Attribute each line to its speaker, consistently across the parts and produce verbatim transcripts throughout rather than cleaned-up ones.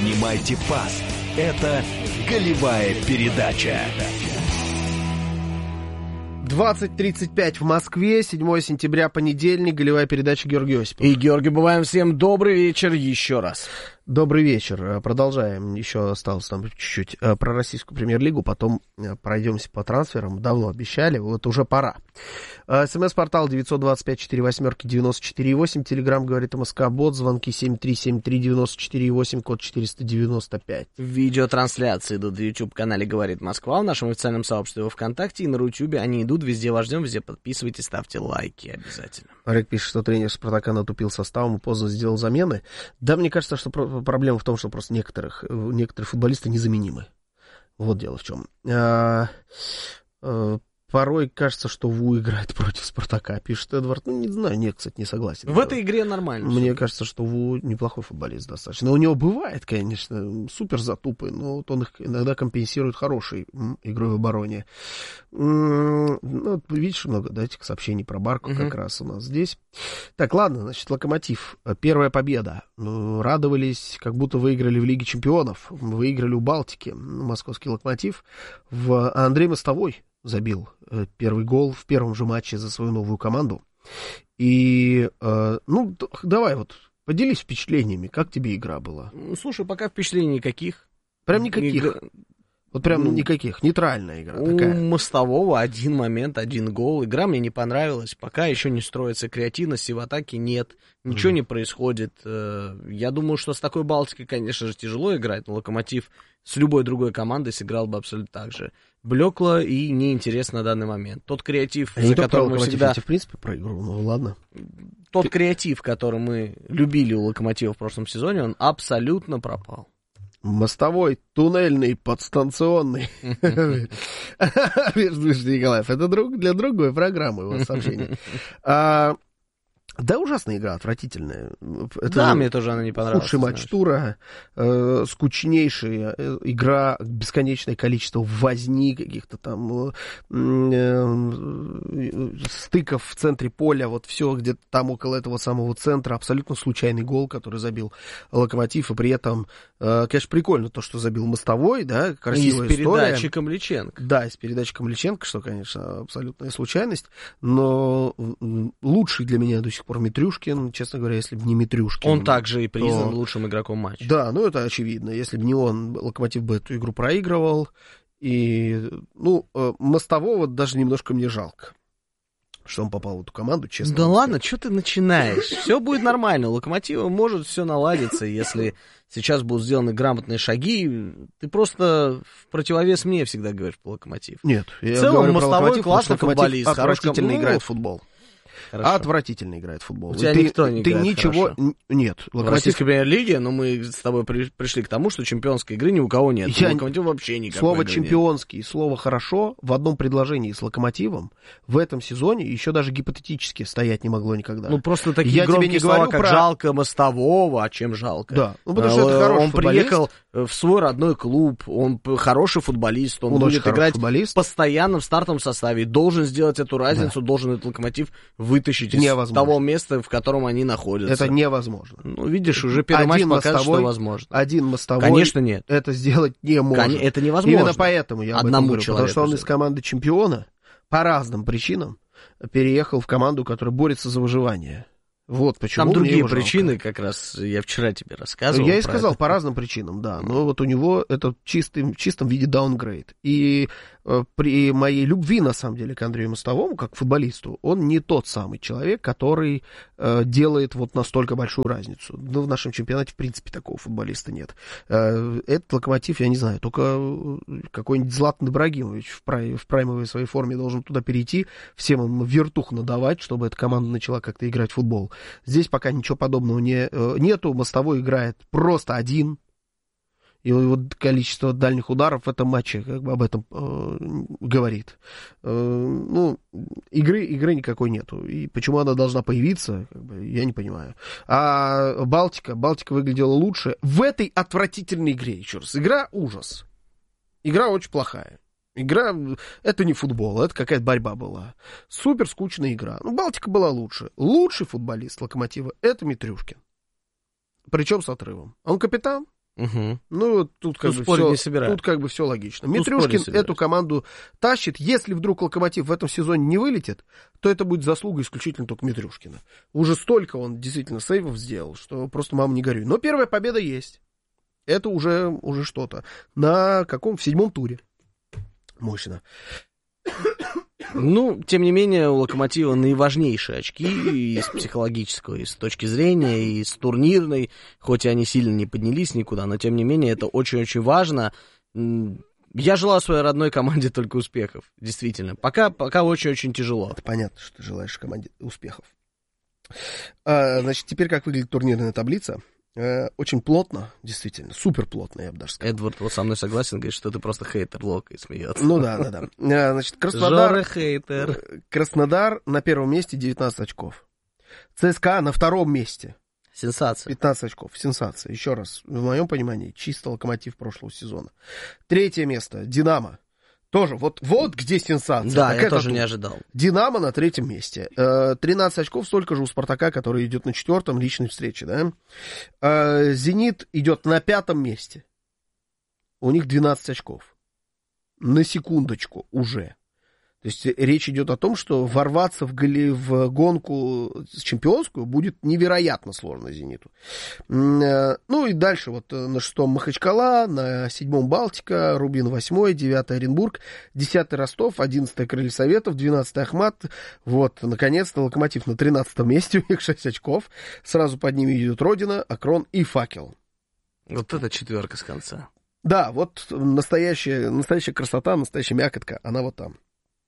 Speaker 1: Принимайте пас. Это голевая передача.
Speaker 2: двадцать тридцать пять в Москве, седьмое сентября, понедельник, голевая передача Георгий Осипов.
Speaker 3: И, Георгий, бываем всем добрый вечер еще раз.
Speaker 2: Добрый вечер. Продолжаем. Еще осталось там чуть-чуть про российскую премьер-лигу, потом пройдемся по трансферам. Давно обещали, вот уже пора. СМС-портал девятьсот двадцать пять сорок восемь девяносто четыре восемь, Телеграм говорит МСК-бот, звонки семь три семь три девяносто четыре восемь, код четыреста девяносто пять.
Speaker 3: Видеотрансляции идут в YouTube-канале «Говорит Москва», в нашем официальном сообществе во ВКонтакте и на Рутюбе. Они идут, везде вас ждем, везде подписывайтесь, ставьте лайки обязательно.
Speaker 2: Олег пишет, что тренер Спартака натупил составом и поздно сделал замены. Да, мне кажется, что проблема в том, что просто некоторых, некоторые футболисты незаменимы. Вот дело в чем. А, а, порой кажется, что Ву играет против Спартака, пишет Эдвард. Ну, не знаю, нет, кстати, не согласен.
Speaker 3: В этой игре нормально.
Speaker 2: Мне кажется, что Ву неплохой футболист достаточно. Но у него бывает, конечно, супер затупы, но вот он их иногда компенсирует хорошей игрой в обороне. Ну, видишь, много, да, этих сообщений про Барку uh-huh. как раз у нас здесь. Так, ладно, значит, Локомотив. Первая победа. Ну, радовались, как будто выиграли в Лиге Чемпионов. Выиграли у Балтики. Московский Локомотив. В... А Андрей Мостовой забил первый гол в первом же матче за свою новую команду. И, э, ну, давай вот, поделись впечатлениями. Как тебе игра была?
Speaker 3: Слушай, пока впечатлений никаких.
Speaker 2: Прям никаких? Игра... Вот прям ну, никаких. Нейтральная игра
Speaker 3: у
Speaker 2: такая.
Speaker 3: У Мостового один момент, один гол. Игра мне не понравилась. Пока еще не строится креативности, в атаке нет. Ничего mm. не происходит. Я думаю, что с такой Балтикой, конечно же, тяжело играть, но Локомотив с любой другой командой сыграл бы абсолютно так же. Блекло и неинтересно на данный момент. Тот креатив,
Speaker 2: а
Speaker 3: за которым мы всегда...
Speaker 2: в принципе, про игру, ну ладно.
Speaker 3: Тот креатив, который мы любили у Локомотива в прошлом сезоне, он абсолютно пропал.
Speaker 2: Мостовой, туннельный, подстанционный. Николаев, это для другой программы его сообщение. Да, ужасная игра, отвратительная. Это
Speaker 3: да, мне тоже она не понравилась.
Speaker 2: Худший матч знаешь. тура, э, скучнейшая игра, бесконечное количество возни, каких-то там э, стыков в центре поля, вот все где-то там около этого самого центра, абсолютно случайный гол, который забил Локомотив, и при этом, э, конечно, прикольно то, что забил Мостовой, да, красивая история.
Speaker 3: Из передачи Камличенко.
Speaker 2: Да, из передачи Камличенко, что, конечно, абсолютная случайность, но лучший для меня до сих пор Митрюшкин, честно говоря, если бы не Митрюшкин...
Speaker 3: Он также и признан
Speaker 2: то...
Speaker 3: лучшим игроком матча.
Speaker 2: Да, ну это очевидно. Если бы не он, Локомотив бы эту игру проигрывал. И, ну, Мостового даже немножко мне жалко, что он попал в эту команду, честно.
Speaker 3: Да ладно, что ты начинаешь? Все будет нормально. У Локомотива может все наладиться, если сейчас будут сделаны грамотные шаги. Ты просто в противовес мне всегда говоришь про Локомотив.
Speaker 2: Нет,
Speaker 3: я в целом Мостовой классный футболист.
Speaker 2: Отвратительно
Speaker 3: хороший...
Speaker 2: играет в футбол.
Speaker 3: Хорошо.
Speaker 2: Отвратительно играет в футбол.
Speaker 3: У тебя
Speaker 2: ты,
Speaker 3: никто не
Speaker 2: ты
Speaker 3: играет
Speaker 2: ничего...
Speaker 3: хорошо.
Speaker 2: Нет.
Speaker 3: Локомотив... В российской премьер-лиге, но мы с тобой при, пришли к тому, что чемпионской игры ни у кого нет.
Speaker 2: Я...
Speaker 3: Локомотив вообще никакой
Speaker 2: Слово
Speaker 3: игры
Speaker 2: чемпионский,
Speaker 3: нет.
Speaker 2: слово хорошо в одном предложении с Локомотивом в этом сезоне еще даже гипотетически стоять не могло никогда.
Speaker 3: Ну просто такие
Speaker 2: Я
Speaker 3: громкие
Speaker 2: тебе не
Speaker 3: слова,
Speaker 2: говорю
Speaker 3: как
Speaker 2: про...
Speaker 3: жалко Мостового, а чем жалко?
Speaker 2: Да, ну потому что это хороший
Speaker 3: Он
Speaker 2: футболист.
Speaker 3: приехал в свой родной клуб, он хороший футболист, он,
Speaker 2: он
Speaker 3: будет играть
Speaker 2: футболист.
Speaker 3: постоянно в стартовом составе, должен сделать эту разницу, да. должен этот Локомотив вытащить из того места, в котором они находятся.
Speaker 2: Это невозможно.
Speaker 3: Ну, видишь, уже первый
Speaker 2: один
Speaker 3: матч показывает,
Speaker 2: мостовой,
Speaker 3: что возможно.
Speaker 2: Один мостовой
Speaker 3: Конечно, нет.
Speaker 2: это сделать не может.
Speaker 3: Кон... Это невозможно.
Speaker 2: Именно поэтому я об этом говорю, потому что он
Speaker 3: взять.
Speaker 2: из команды чемпиона по разным причинам переехал в команду, которая борется за выживание. Вот почему.
Speaker 3: Там другие
Speaker 2: его
Speaker 3: причины,
Speaker 2: жалко.
Speaker 3: Как раз я вчера тебе рассказывал.
Speaker 2: Я и сказал,
Speaker 3: это.
Speaker 2: по разным причинам, да. Но вот у него это чистый, в чистом виде даунгрейд. И э, при моей любви, на самом деле, к Андрею Мостовому, как футболисту, он не тот самый человек, который э, делает вот настолько большую разницу. Ну, в нашем чемпионате, в принципе, такого футболиста нет. Э, этот Локомотив, я не знаю, только какой-нибудь Златан Ибрагимович в, прай, в праймовой своей форме должен туда перейти, всем им вертух надавать, чтобы эта команда начала как-то играть в футбол. Здесь пока ничего подобного не, нету. Мостовой играет просто один. И его количество дальних ударов в этом матче как бы об этом э, говорит. Э, ну, игры, игры никакой нету. И почему она должна появиться, как бы, я не понимаю. А Балтика, Балтика выглядела лучше в этой отвратительной игре. Еще раз, игра ужас. Игра очень плохая. Игра, это не футбол, это какая-то борьба была. Супер скучная игра. Ну, Балтика была лучше. Лучший футболист Локомотива — это Митрюшкин. Причем с отрывом. Он капитан,
Speaker 3: Угу.
Speaker 2: Ну, тут как,
Speaker 3: тут,
Speaker 2: бы все, тут как бы все логично. Тут Митрюшкин эту команду тащит. Если вдруг Локомотив в этом сезоне не вылетит, то это будет заслуга исключительно только Митрюшкина. Уже столько он действительно сейвов сделал, что просто мама не горюй. Но первая победа есть. Это уже, уже что-то. На каком? В седьмом туре. Мощно.
Speaker 3: Ну, тем не менее, у Локомотива наиважнейшие очки и с психологического, и с точки зрения, и с турнирной, хоть и они сильно не поднялись никуда, но тем не менее это очень-очень важно. Я желаю своей родной команде только успехов, действительно. Пока, пока очень-очень тяжело.
Speaker 2: Это понятно, что ты желаешь команде успехов. А, значит, теперь как выглядит турнирная таблица? Очень плотно, действительно, супер плотно, я бы даже сказал.
Speaker 3: Эдвард вот со мной согласен, говорит, что ты просто хейтер Лока и смеется.
Speaker 2: Ну да, да, да. Значит, Краснодар,
Speaker 3: Жора хейтер.
Speaker 2: Краснодар на первом месте девятнадцать очков. ЦСКА на втором месте.
Speaker 3: Сенсация.
Speaker 2: пятнадцать очков. Сенсация. Еще раз, в моем понимании, чисто Локомотив прошлого сезона. Третье место. Динамо. Тоже, вот, вот где сенсация.
Speaker 3: Да,
Speaker 2: так
Speaker 3: я тоже тут. Не ожидал.
Speaker 2: Динамо на третьем месте. тринадцать очков, столько же у Спартака, который идет на четвертом, личной встрече, да. Зенит идет на пятом месте. У них двенадцать очков. На секундочку уже. То есть речь идет о том, что ворваться в, голи, в гонку чемпионскую будет невероятно сложно «Зениту». Ну и дальше вот на шестом Махачкала, на седьмом Балтика, Рубин восьмой, девятый Оренбург, десятый Ростов, одиннадцатый Крылья Советов, двенадцатый Ахмат. Вот, наконец-то Локомотив на тринадцатом месте, у них шесть очков. Сразу под ними идет Родина, Акрон и Факел.
Speaker 3: Вот это четверка с конца.
Speaker 2: Да, вот настоящая, настоящая красота, настоящая мякотка, она вот там.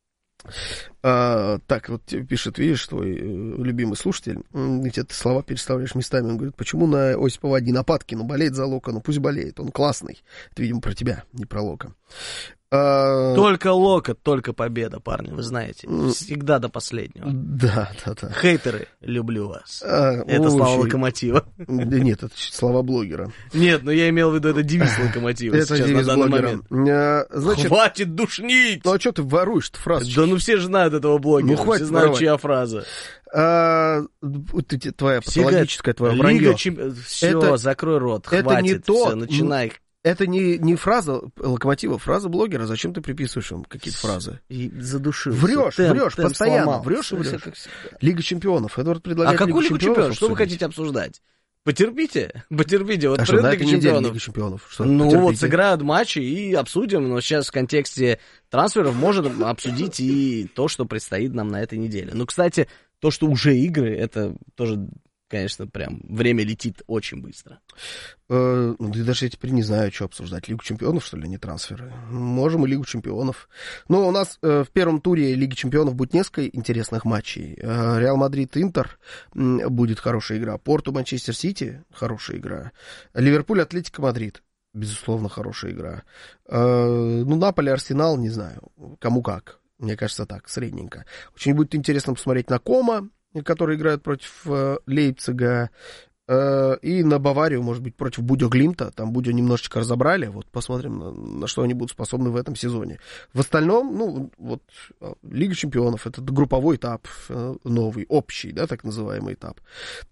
Speaker 2: А, так, вот пишет, видишь, твой э, любимый слушатель, где ты слова переставляешь местами, он говорит, почему на Осипова одни нападки, ну болеет за Лока, ну пусть болеет, он классный. Это, видимо, про тебя, не про Лока. А...
Speaker 3: Только Лока, только победа, парни, вы знаете, всегда до последнего.
Speaker 2: Да, да, да.
Speaker 3: Хейтеры, люблю вас.
Speaker 2: А,
Speaker 3: это слова очень... Локомотива.
Speaker 2: Да нет, это слова блогера.
Speaker 3: Нет, но я имел в виду, это девиз Локомотива
Speaker 2: это
Speaker 3: сейчас
Speaker 2: девиз
Speaker 3: на данный
Speaker 2: блогера.
Speaker 3: момент.
Speaker 2: А, значит...
Speaker 3: Хватит душнить!
Speaker 2: Ну а что ты воруешь-то фразу?
Speaker 3: Да ну все же знают этого блогера,
Speaker 2: ну, хватит
Speaker 3: все знают,
Speaker 2: воровать.
Speaker 3: чья фраза.
Speaker 2: А, твоя патологическая, твоя вранье.
Speaker 3: Чем... Все,
Speaker 2: это...
Speaker 3: закрой рот,
Speaker 2: это
Speaker 3: хватит,
Speaker 2: не то...
Speaker 3: все, начинай.
Speaker 2: Это не, не фраза Локомотива, фраза блогера. Зачем ты приписываешь им какие-то фразы?
Speaker 3: И задушил.
Speaker 2: Врешь,
Speaker 3: темп,
Speaker 2: врешь,
Speaker 3: темп
Speaker 2: постоянно.
Speaker 3: сломал.
Speaker 2: Врешь и врешь. Лига чемпионов. Эдвард предлагает
Speaker 3: а какую Лигу чемпионов?
Speaker 2: чемпионов
Speaker 3: Что вы хотите обсуждать? Потерпите, потерпите. Вот
Speaker 2: а что, на
Speaker 3: Лига
Speaker 2: этой неделе
Speaker 3: чемпионов.
Speaker 2: Лига чемпионов? Что,
Speaker 3: ну
Speaker 2: потерпите?
Speaker 3: Вот сыграют матчи и обсудим, но сейчас в контексте трансферов можем обсудить и то, что предстоит нам на этой неделе. Ну, кстати, то, что уже игры, это тоже, конечно, прям время летит очень быстро.
Speaker 2: Э, ну, да даже я теперь не знаю, что обсуждать. Лигу чемпионов, что ли, а не трансферы? Можем и Лигу чемпионов. Но у нас э, в первом туре Лиги чемпионов будет несколько интересных матчей. Э, Реал Мадрид, Интер э, будет хорошая игра. Порту, Манчестер Сити хорошая игра. Ливерпуль, Атлетико Мадрид. Безусловно, хорошая игра. Э, ну, Наполе, Арсенал, не знаю. Кому как. Мне кажется, так, средненько. Очень будет интересно посмотреть на Кома, который играет против э, Лейпцига, э, и на Баварию, может быть, против Будё Глимта. Там Будё немножечко разобрали. Вот посмотрим, на, на что они будут способны в этом сезоне. В остальном, ну, вот, Лига чемпионов, это групповой этап, э, новый, общий, да, так называемый этап.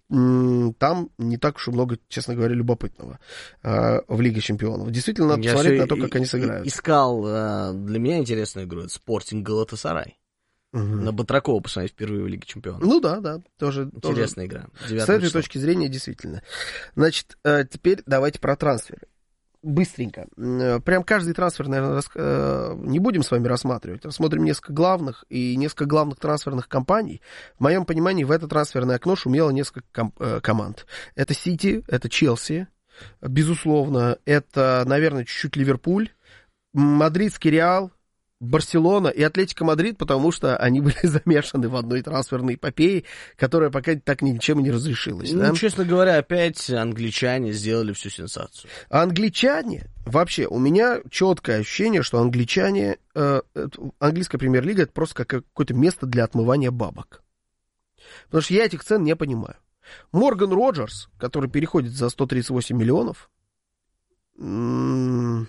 Speaker 2: Там не так уж и много, честно говоря, любопытного э, в Лиге чемпионов. Действительно, надо
Speaker 3: Я
Speaker 2: посмотреть на то,
Speaker 3: и,
Speaker 2: как они сыграют.
Speaker 3: Искал э, для меня интересную игру. Это Спортинг Галатасарай. Угу. На Батракова посмотреть впервые в Лиге чемпионов.
Speaker 2: Ну да, да, тоже.
Speaker 3: Интересная
Speaker 2: тоже.
Speaker 3: игра.
Speaker 2: С этой
Speaker 3: числа.
Speaker 2: точки зрения, действительно. Значит, теперь давайте про трансферы. Быстренько. Прям каждый трансфер, наверное, рас... не будем с вами рассматривать. Рассмотрим несколько главных и несколько главных трансферных компаний. В моем понимании, в это трансферное окно шумело несколько ком... команд. Это Сити, это Челси, безусловно. Это, наверное, чуть-чуть Ливерпуль, Мадридский Реал, Барселона и Атлетико Мадрид, потому что они были замешаны в одной трансферной эпопее, которая пока так ничем и не разрешилась.
Speaker 3: Ну,
Speaker 2: да?
Speaker 3: честно говоря, опять англичане сделали всю сенсацию.
Speaker 2: А англичане, вообще, у меня четкое ощущение, что англичане, э, английская премьер-лига, это просто как какое-то место для отмывания бабок. Потому что я этих цен не понимаю. Морган Роджерс, который переходит за сто тридцать восемь миллионов, м-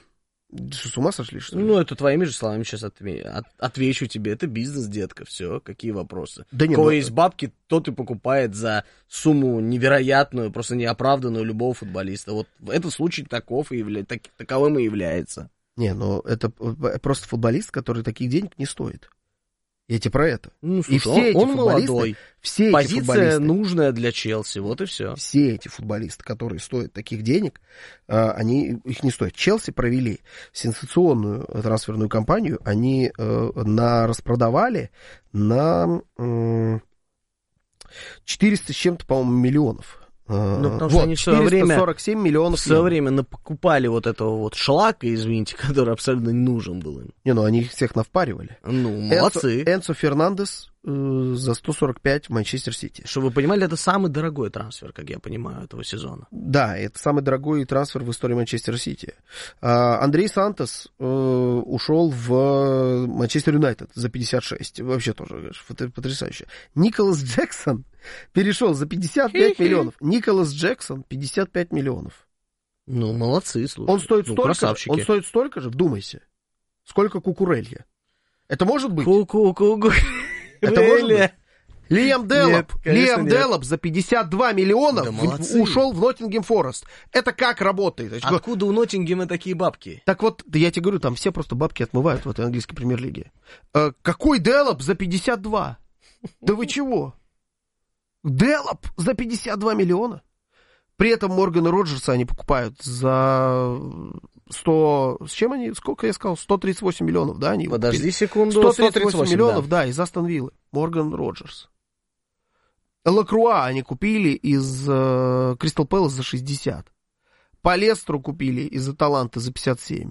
Speaker 2: Что, с ума сошли, что ли?
Speaker 3: Ну, это твоими же словами сейчас отме- от- отвечу тебе. Это бизнес, детка, все, какие вопросы.
Speaker 2: Да
Speaker 3: У
Speaker 2: не,
Speaker 3: кого
Speaker 2: ну-
Speaker 3: есть бабки, тот и покупает за сумму невероятную, просто неоправданную любого футболиста. Вот в этом случае таков и явля... так... таковым и является.
Speaker 2: Не, ну это просто футболист, который таких денег не стоит. Я тебе про это.
Speaker 3: Ну, слушай,
Speaker 2: и все
Speaker 3: он,
Speaker 2: эти
Speaker 3: он
Speaker 2: футболисты,
Speaker 3: молодой.
Speaker 2: все
Speaker 3: Позиция
Speaker 2: эти футболисты,
Speaker 3: нужная для Челси, вот и все.
Speaker 2: все эти футболисты, которые стоят таких денег, они их не стоят. Челси провели сенсационную трансферную кампанию, они на, распродавали на четыреста с чем-то, по-моему, миллионов.
Speaker 3: Ну, потому
Speaker 2: вот,
Speaker 3: что они в свое время,
Speaker 2: четыреста сорок семь миллионов.
Speaker 3: В свое время покупали вот этого вот шлака, извините, который абсолютно не нужен был им.
Speaker 2: Не, ну они их всех навпаривали.
Speaker 3: Ну, молодцы.
Speaker 2: Энцо, Энцо Фернандес э, за сто сорок пять в Манчестер Сити.
Speaker 3: Чтобы вы понимали, это самый дорогой трансфер, как я понимаю, этого сезона.
Speaker 2: Да, это самый дорогой трансфер в истории Манчестер Сити. А, Андрей Сантос э, ушел в Манчестер Юнайтед за пятьдесят шесть. Вообще тоже потрясающе. Николас Джексон перешел за пятьдесят пять миллионов. Николас Джексон пятьдесят пять миллионов.
Speaker 3: Ну, молодцы, слушай.
Speaker 2: Он стоит
Speaker 3: ну,
Speaker 2: столько же, он стоит столько же, вдумайся. Сколько Кукурелья. Это может быть?
Speaker 3: Ку-ку-ку-ку.
Speaker 2: Это может быть? Лиам Делоп.
Speaker 3: Нет,
Speaker 2: Лиам
Speaker 3: нет.
Speaker 2: Делоп за пятьдесят два миллиона
Speaker 3: Да
Speaker 2: в-
Speaker 3: молодцы.
Speaker 2: ушел в Ноттингем Форест. Это как работает? Значит,
Speaker 3: Откуда у Ноттингема такие бабки?
Speaker 2: Так вот, да я тебе говорю, там все просто бабки отмывают в этой английской премьер-лиге. Э, какой Делоп за пятьдесят два? Да вы чего? Делоп за пятьдесят два миллиона? При этом Моргана Роджерса они покупают за сто... С чем они? Сколько я сказал? сто тридцать восемь миллионов, да? Они
Speaker 3: Подожди
Speaker 2: купили?
Speaker 3: секунду.
Speaker 2: сто тридцать восемь
Speaker 3: сто тридцать восемь,
Speaker 2: миллионов,
Speaker 3: да.
Speaker 2: да, из Астон Виллы. Морган Роджерс. Лакруа они купили из э, Кристал Пэлас за шестьдесят. Палестру купили из Аталанты за пятьдесят семь.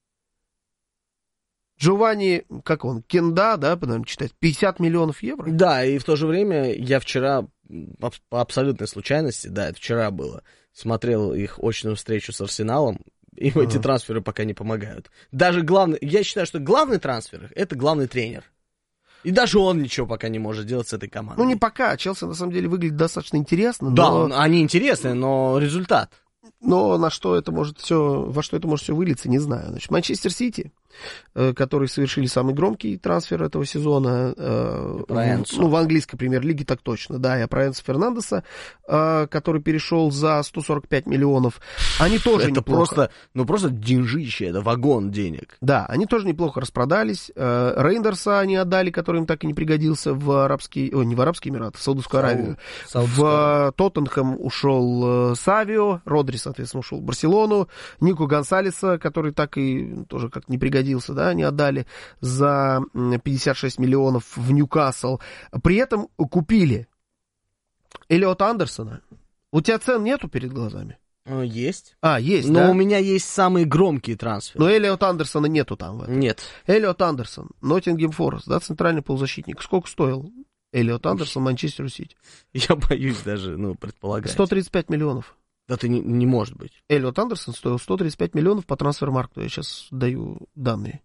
Speaker 2: Джованни, как он, Кенда, да, наверное, читать, пятьдесят миллионов евро?
Speaker 3: Да, и в то же время я вчера, аб- по абсолютной случайности, да, это вчера было, смотрел их очную встречу с Арсеналом, им
Speaker 2: Ага.
Speaker 3: эти трансферы пока не помогают. Даже главный, я считаю, что главный трансфер — это главный тренер. И даже он ничего пока не может делать с этой командой.
Speaker 2: Ну, не пока. Челси, на самом деле, выглядит достаточно интересно.
Speaker 3: Да,
Speaker 2: но...
Speaker 3: он- они интересны, но результат.
Speaker 2: Но на что это может все, во что это может все вылиться, не знаю. Значит, Манчестер Сити, э, которые совершили самый громкий трансфер этого сезона, э,
Speaker 3: Про Энцо.
Speaker 2: ну, в английской премьер-лиге так точно, да, я про Энцо Фернандеса, э, который перешел за сто сорок пять миллионов, они тоже
Speaker 3: Это
Speaker 2: неплохо.
Speaker 3: просто, ну просто деньжище, это вагон денег.
Speaker 2: Да, они тоже неплохо распродались. Э, Рейндерса они отдали, который им так и не пригодился в арабский, о, не в Арабский Эмират, в Саудовскую Аравию.
Speaker 3: Саудовская.
Speaker 2: В Тоттенхэм ушел э, Савио, Родри, соответственно, ушел в Барселону, Нико Гонсалеса, который так и тоже как не пригодился, да, они отдали за м, пятьдесят шесть миллионов в Ньюкасл. При этом купили Эллиота Андерсона. У тебя цен нету перед глазами?
Speaker 3: Э, Есть.
Speaker 2: А, есть,
Speaker 3: Но
Speaker 2: да?
Speaker 3: у меня есть самый громкий трансфер.
Speaker 2: Но Эллиота Андерсона нету там в этом.
Speaker 3: Нет.
Speaker 2: Эллиот Андерсон, Ноттингем Форест, да, центральный полузащитник. Сколько стоил Эллиот Андерсон, Манчестер Сити?
Speaker 3: Я боюсь даже, ну, предполагать.
Speaker 2: сто тридцать пять миллионов.
Speaker 3: Да ты не, не может быть.
Speaker 2: Эллиот Андерсон стоил сто тридцать пять миллионов по трансфермаркту. Я сейчас даю данные.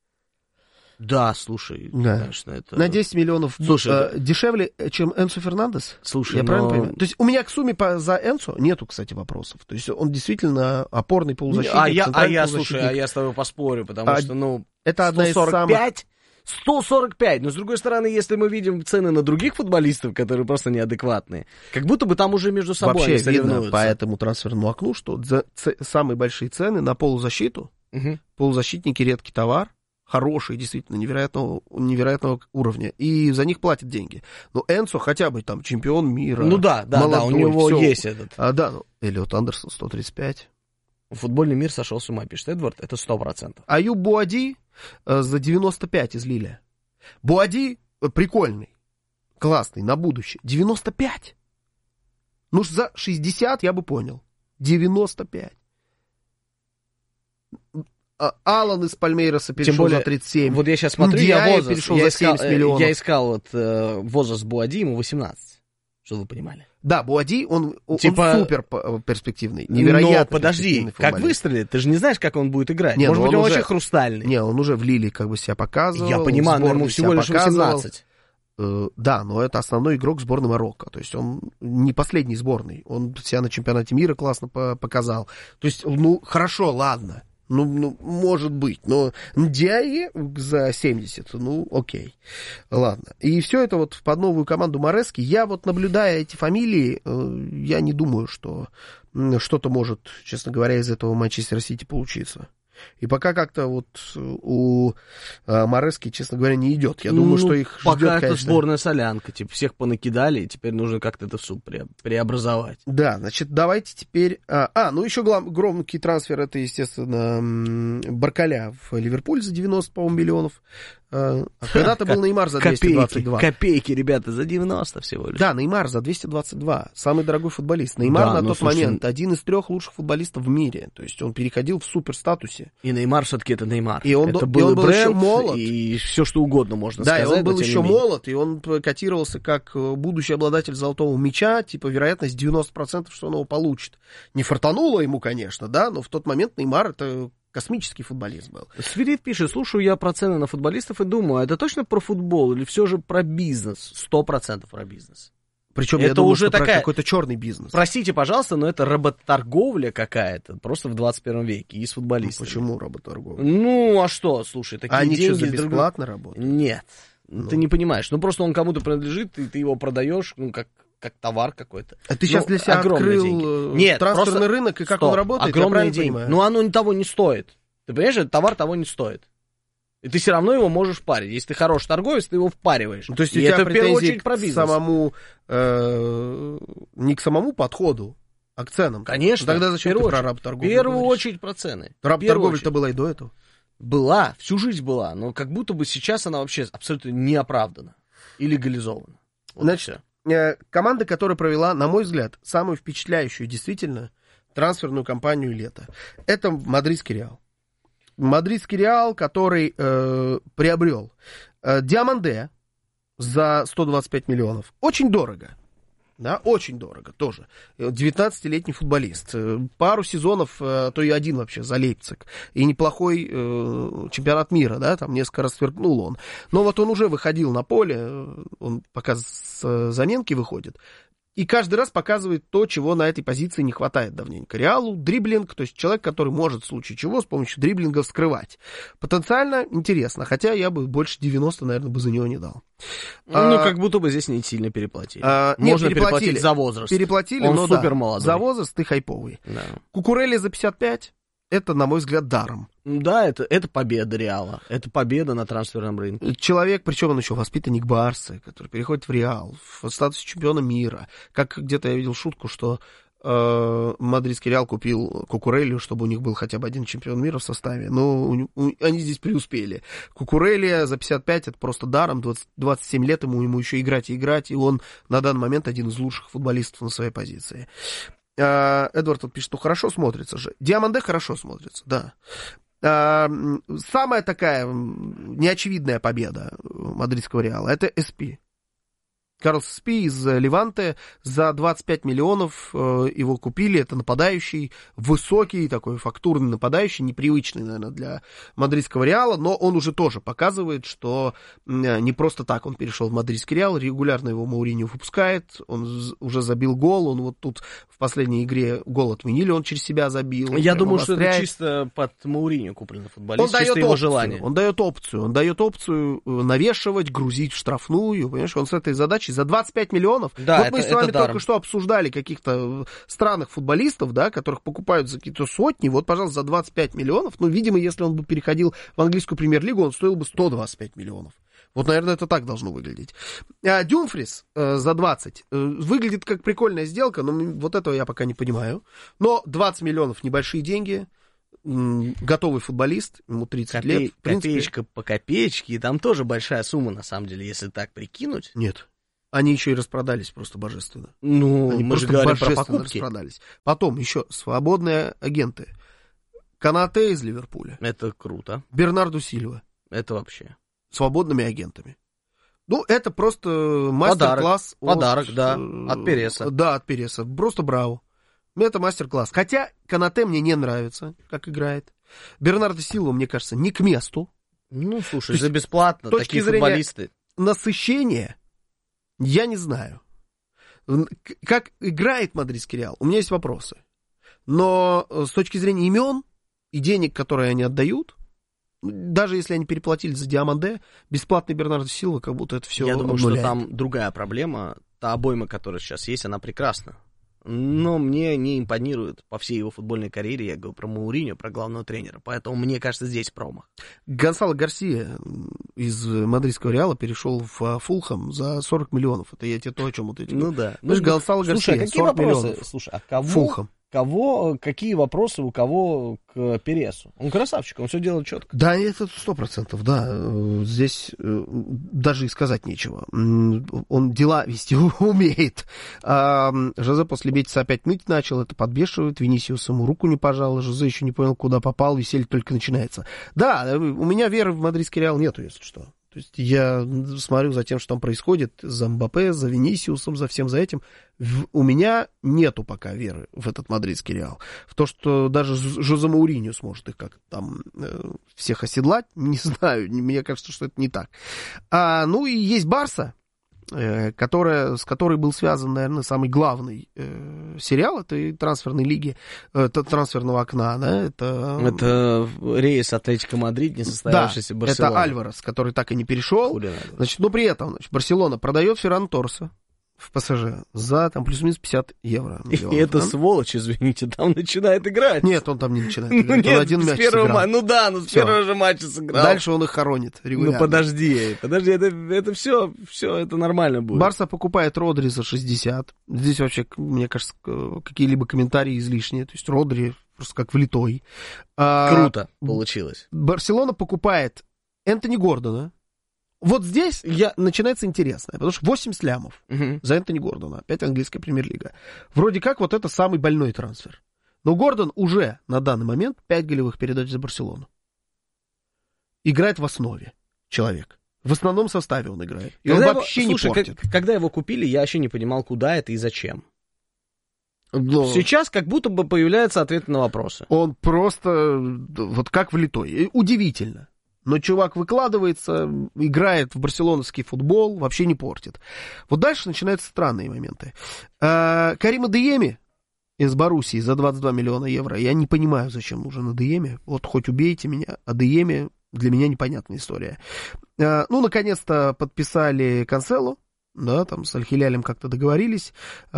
Speaker 3: Да, слушай,
Speaker 2: Да.
Speaker 3: конечно, это...
Speaker 2: На десять миллионов
Speaker 3: Слушай,
Speaker 2: э, дешевле, чем Энцо Фернандес.
Speaker 3: Слушай,
Speaker 2: Я
Speaker 3: но-
Speaker 2: правильно понимаю? То есть у меня к сумме по, за Энцо нету, кстати, вопросов. То есть он действительно опорный полузащитник.
Speaker 3: А я, а
Speaker 2: центральный
Speaker 3: я,
Speaker 2: полузащитник.
Speaker 3: слушай, а я с тобой поспорю, потому
Speaker 2: А
Speaker 3: что, ну,
Speaker 2: Это одна из
Speaker 3: сто сорок
Speaker 2: самых...
Speaker 3: пять, сто сорок пять, но с другой стороны, если мы видим цены на других футболистов, которые просто неадекватные, как будто бы там уже между собой
Speaker 2: Вообще
Speaker 3: они
Speaker 2: видно
Speaker 3: соревнуются.
Speaker 2: по этому трансферному окну, что за ц- самые большие цены на полузащиту,
Speaker 3: Мгм.
Speaker 2: полузащитники редкий товар, хорошие, действительно, невероятного, невероятного уровня, и за них платят деньги. Но Энцо хотя бы там чемпион мира.
Speaker 3: Ну да, да, да, у
Speaker 2: молодой,
Speaker 3: него
Speaker 2: всё.
Speaker 3: есть этот.
Speaker 2: А, да, ну, Эллиот Андерсон сто тридцать пять.
Speaker 3: Футбольный мир сошел с ума, пишет Эдвард, это сто процентов.
Speaker 2: Аюб Буади э, за девяносто пять из Лиля. Буади э, прикольный, классный, на будущее. девяносто пять. Ну, ж за шестьдесят я бы понял. девяносто пять. А, Алан из Пальмейроса перешел
Speaker 3: Тем более,
Speaker 2: за тридцать семь.
Speaker 3: Вот я сейчас смотрю,
Speaker 2: Диаye
Speaker 3: я возраст,
Speaker 2: перешел
Speaker 3: я
Speaker 2: за
Speaker 3: искал,
Speaker 2: семьдесят
Speaker 3: э,
Speaker 2: миллионов.
Speaker 3: я искал вот э, возраст Буади, ему восемнадцать, чтобы вы понимали.
Speaker 2: Да, Буади, он, он
Speaker 3: Типа-
Speaker 2: супер п- перспективный, невероятно
Speaker 3: Но подожди,
Speaker 2: перспективный
Speaker 3: как
Speaker 2: футболист.
Speaker 3: выстрелит, ты же не знаешь, как он будет играть.
Speaker 2: Не,
Speaker 3: Может
Speaker 2: ну
Speaker 3: быть,
Speaker 2: он
Speaker 3: он
Speaker 2: уже-
Speaker 3: вообще хрустальный.
Speaker 2: Не, он уже в Лиле как бы себя показывал.
Speaker 3: Я
Speaker 2: в
Speaker 3: понимаю, но ему
Speaker 2: сборной
Speaker 3: всего
Speaker 2: себя
Speaker 3: лишь
Speaker 2: показывал.
Speaker 3: восемнадцать.
Speaker 2: Э, Да, но это основной игрок сборной Марокко. То есть он не последний сборной. Он себя на чемпионате мира классно по- показал. То есть, ну, хорошо, ладно. Ну, ну, может быть, но Ndiaye за семьдесят, ну, окей, ладно. И все это вот под новую команду Марески. Я вот, наблюдая эти фамилии, я не думаю, что что-то может, честно говоря, из этого Манчестер Сити получиться. И пока как-то вот у Марески, честно говоря, не идет. Я думаю, ну, что их
Speaker 3: пока
Speaker 2: ждет,
Speaker 3: это
Speaker 2: конечно...
Speaker 3: сборная солянка, типа всех понакидали, и теперь нужно как-то это в суп пре- преобразовать.
Speaker 2: Да, значит, давайте теперь... А, а ну еще глав... громкий трансфер, это, естественно, Баркаля в Ливерпуль за девяносто, по-моему, миллионов. А когда-то был Неймар за двести двадцать два.
Speaker 3: Копейки, копейки, ребята, за девяносто всего лишь.
Speaker 2: Да, Неймар за двести двадцать два. Самый дорогой футболист. Неймар да, на тот слушай... момент один из трех лучших футболистов в мире. То есть он переходил в суперстатусе.
Speaker 3: И Неймар все-таки это Неймар.
Speaker 2: И он,
Speaker 3: это
Speaker 2: был, и он был
Speaker 3: бренд,
Speaker 2: еще молод.
Speaker 3: И все что угодно можно
Speaker 2: да,
Speaker 3: сказать.
Speaker 2: Да, и он был еще
Speaker 3: менее.
Speaker 2: молод, и он котировался как будущий обладатель золотого мяча. Типа вероятность девяносто процентов, что он его получит. Не фартануло ему, конечно, да, но в тот момент Неймар это... космический футболист был.
Speaker 3: Свирид пишет, слушаю я про цены на футболистов и думаю, это точно про футбол или все же про бизнес? Сто процентов про бизнес.
Speaker 2: Причем
Speaker 3: это
Speaker 2: я думаю,
Speaker 3: уже
Speaker 2: что
Speaker 3: такая...
Speaker 2: про какой-то черный бизнес.
Speaker 3: Простите, пожалуйста, но это работорговля какая-то, просто в двадцать первом веке, и с футболистами.
Speaker 2: Ну, почему работорговля?
Speaker 3: Ну, а что, слушай, такие
Speaker 2: а
Speaker 3: деньги...
Speaker 2: они что, за
Speaker 3: друг...
Speaker 2: бесплатно работают?
Speaker 3: Нет,
Speaker 2: ну.
Speaker 3: ты не понимаешь. Ну, просто он кому-то принадлежит, и ты его продаешь, ну, как... как товар какой-то.
Speaker 2: А ты сейчас ну, для себя открыл
Speaker 3: деньги. Нет,
Speaker 2: трансферный
Speaker 3: просто...
Speaker 2: рынок, и как
Speaker 3: Стоп,
Speaker 2: он работает,
Speaker 3: огромные деньги.
Speaker 2: Понимаю?
Speaker 3: Ну, оно того не стоит. Ты понимаешь, этот товар того не стоит. И ты все равно его можешь впарить. Если ты хороший торговец, ты его впариваешь.
Speaker 2: Ну, то есть
Speaker 3: и
Speaker 2: у тебя
Speaker 3: это в первую очередь
Speaker 2: к
Speaker 3: про бизнес.
Speaker 2: Самому, э, не к самому подходу, а к ценам.
Speaker 3: Конечно.
Speaker 2: Ну, тогда зачем ты
Speaker 3: очередь,
Speaker 2: про работорговлю
Speaker 3: В первую
Speaker 2: говоришь?
Speaker 3: очередь про цены.
Speaker 2: Работорговля-то была и до этого.
Speaker 3: Была, всю жизнь была. Но как будто бы сейчас она вообще абсолютно не оправдана. И легализована. Вот
Speaker 2: Значит, э, команда, которая провела, на мой взгляд, самую впечатляющую действительно трансферную кампанию лета, это мадридский Реал. Мадридский Реал, который э, приобрел э, Диаманде за сто двадцать пять миллионов. Очень дорого. Да, очень дорого тоже. девятнадцатилетний футболист. Пару сезонов, а то и один вообще за Лейпциг. И неплохой э, чемпионат мира, да, там несколько раз сверкнул он. Но вот он уже выходил на поле, он пока с заменки выходит. И каждый раз показывает то, чего на этой позиции не хватает давненько. Реалу дриблинг, то есть человек, который может в случае чего с помощью дриблинга вскрывать. Потенциально интересно, хотя я бы больше девяносто, наверное, бы за него не дал.
Speaker 3: Ну,
Speaker 2: а,
Speaker 3: как будто бы здесь не сильно переплатили.
Speaker 2: А,
Speaker 3: Можно
Speaker 2: нет, переплатили,
Speaker 3: переплатить за возраст.
Speaker 2: Переплатили,
Speaker 3: он
Speaker 2: но
Speaker 3: супер
Speaker 2: да,
Speaker 3: молодой.
Speaker 2: За возраст ты хайповый.
Speaker 3: Да.
Speaker 2: Кукурелли за пятьдесят пять, это, на мой взгляд, даром.
Speaker 3: Да, это, это победа Реала. Это победа на трансферном рынке.
Speaker 2: Человек, причем он еще воспитанник Барсы, который переходит в Реал, в статусе чемпиона мира. Как где-то я видел шутку, что э, мадридский Реал купил Кукурелли, чтобы у них был хотя бы один чемпион мира в составе. Но у, у, они здесь преуспели. Кукурелли за пятьдесят пять это просто даром. двадцать, двадцать семь лет ему, ему еще играть и играть. И он на данный момент один из лучших футболистов на своей позиции. Эдвард тут пишет, что хорошо смотрится же. Диаманде хорошо смотрится, да. Самая такая неочевидная победа мадридского Реала — это эс пи. Карлос Спи из Леванте за двадцать пять миллионов его купили. Это нападающий, высокий, такой фактурный нападающий, непривычный, наверное, для мадридского Реала, но он уже тоже показывает, что не просто так он перешел в мадридский Реал, регулярно его Мауриньо выпускает, он уже забил гол, он вот тут в последней игре гол отменили, он через себя забил.
Speaker 3: Я думаю,
Speaker 2: обостряет.
Speaker 3: Что это чисто под Мауриньо купленный футболист,
Speaker 2: он дает
Speaker 3: чисто его
Speaker 2: опцию,
Speaker 3: желание.
Speaker 2: Он дает опцию, он дает опцию навешивать, грузить в штрафную, понимаешь, он с этой задачей за двадцать пять миллионов.
Speaker 3: Да,
Speaker 2: вот
Speaker 3: это,
Speaker 2: мы с вами
Speaker 3: только
Speaker 2: даром. Что обсуждали каких-то странных футболистов, да, которых покупают за какие-то сотни. Вот, пожалуйста, за двадцать пять миллионов. Ну, видимо, если он бы переходил в английскую премьер-лигу, он стоил бы сто двадцать пять миллионов. Вот, наверное, это так должно выглядеть. А Дюмфрис э, за двадцать э, выглядит как прикольная сделка, но вот этого я пока не понимаю. Но двадцать миллионов небольшие деньги. Готовый футболист, ему тридцать
Speaker 3: Копей,
Speaker 2: лет. В принципе...
Speaker 3: Копеечка по копеечке, и там тоже большая сумма, на самом деле, если так прикинуть.
Speaker 2: Нет. Они еще и распродались просто божественно.
Speaker 3: Ну,
Speaker 2: Они
Speaker 3: мы же говорим про покупки.
Speaker 2: Распродались. Потом еще свободные агенты. Канате из Ливерпуля.
Speaker 3: Это круто.
Speaker 2: Бернарду Сильва.
Speaker 3: Это вообще.
Speaker 2: Свободными агентами. Ну, это просто мастер-класс.
Speaker 3: Подарок,
Speaker 2: от,
Speaker 3: да, от Переса.
Speaker 2: Да, от Переса. Просто браво. Это мастер-класс. Хотя Канате мне не нравится, как играет. Бернардо Сильва, мне кажется, не к месту.
Speaker 3: Ну, слушай, за бесплатно такие футболисты.
Speaker 2: Насыщение я не знаю. Как играет мадридский Реал, у меня есть вопросы. Но с точки зрения имен, и денег, которые они отдают, даже если они переплатили за Диаманде, бесплатный Бернардо Силва, как будто это все
Speaker 3: Я думаю,
Speaker 2: обнуляет.
Speaker 3: что там другая проблема. Та обойма, которая сейчас есть, она прекрасна. Но мне не импонирует по всей его футбольной карьере, я говорю про Мауриньо, про главного тренера. Поэтому мне кажется, здесь промах.
Speaker 2: Гонсало Гарсия из мадридского Реала перешел в Фулхэм за сорок миллионов. Это я тебе то, о чем вот эти.
Speaker 3: Ну да.
Speaker 2: Ну, Гонсало
Speaker 3: Слушай,
Speaker 2: Гарсия,
Speaker 3: а какие
Speaker 2: сорок
Speaker 3: вопросы?
Speaker 2: миллионов.
Speaker 3: Слушай, а кого,
Speaker 2: Фулхэм.
Speaker 3: кого, какие вопросы у кого к Пересу? Он красавчик, он все делает четко.
Speaker 2: Да, это сто процентов, да. Здесь даже и сказать нечего. Он дела вести умеет. А Жозе после Бетиса опять ныть начал, это подбешивает. Винисиус ему руку не пожал, Жозе еще не понял, куда попал, веселье только начинается. Да, у меня веры в мадридский Реал нету, если что. То есть я смотрю за тем, что там происходит, за Мбаппе, за Винисиусом, за всем за этим. У меня нету пока веры в этот мадридский Реал. В то, что даже Жозе Мауриньо сможет их как там э, всех оседлать, не знаю, мне кажется, что это не так. А, ну и есть Барса, э, которая, с которой был связан, наверное, самый главный э, сериал этой трансферной лиги, э, трансферного окна, да, это...
Speaker 3: Это рейс Атлетико Мадрид, не состоявшийся
Speaker 2: да,
Speaker 3: Барселона.
Speaker 2: это Альварес, который так и не перешел. Значит, но при этом, значит, Барселона продает Ферран Торреса в ПСЖ за там плюс-минус пятьдесят евро.
Speaker 3: Миллионов, и это да? Сволочь, извините, там начинает играть.
Speaker 2: Нет, он там не начинает играть.
Speaker 3: Ну, нет,
Speaker 2: он один мяч
Speaker 3: сыграл.
Speaker 2: Ма...
Speaker 3: Ну да, ну с Всё. Первого же матча сыграл.
Speaker 2: Дальше он их хоронит регулярно.
Speaker 3: Ну подожди, подожди, это, это все, все, это нормально будет.
Speaker 2: Барса покупает Родри за шестьдесят. Здесь вообще, мне кажется, какие-либо комментарии излишние. То есть Родри просто как влитой.
Speaker 3: Круто а, получилось.
Speaker 2: Барселона покупает Энтони Гордона. Вот здесь я, начинается интересное, потому что восемьдесят лямов uh-huh. за Энтони Гордона, опять английская премьер-лига. Вроде как вот это самый больной трансфер. Но Гордон уже на данный момент пять голевых передач за Барселону. Играет в основе человек. В основном составе он играет. И когда он его, вообще слушай, не портит.
Speaker 3: Как, когда его купили, я вообще не понимал, куда это и зачем.
Speaker 2: Но...
Speaker 3: Сейчас как будто бы появляются ответы на вопросы.
Speaker 2: Он просто вот как влитой. И удивительно. Но чувак выкладывается, играет в барселонский футбол, вообще не портит. Вот дальше начинаются странные моменты. А, Карим Адейеми из Боруссии за двадцать два миллиона евро. Я не понимаю, зачем нужен Адейеми. Вот хоть убейте меня. Адейеми для меня непонятная история. А, ну, наконец-то подписали Кансело. Да, там с Аль-Хилялем как-то договорились.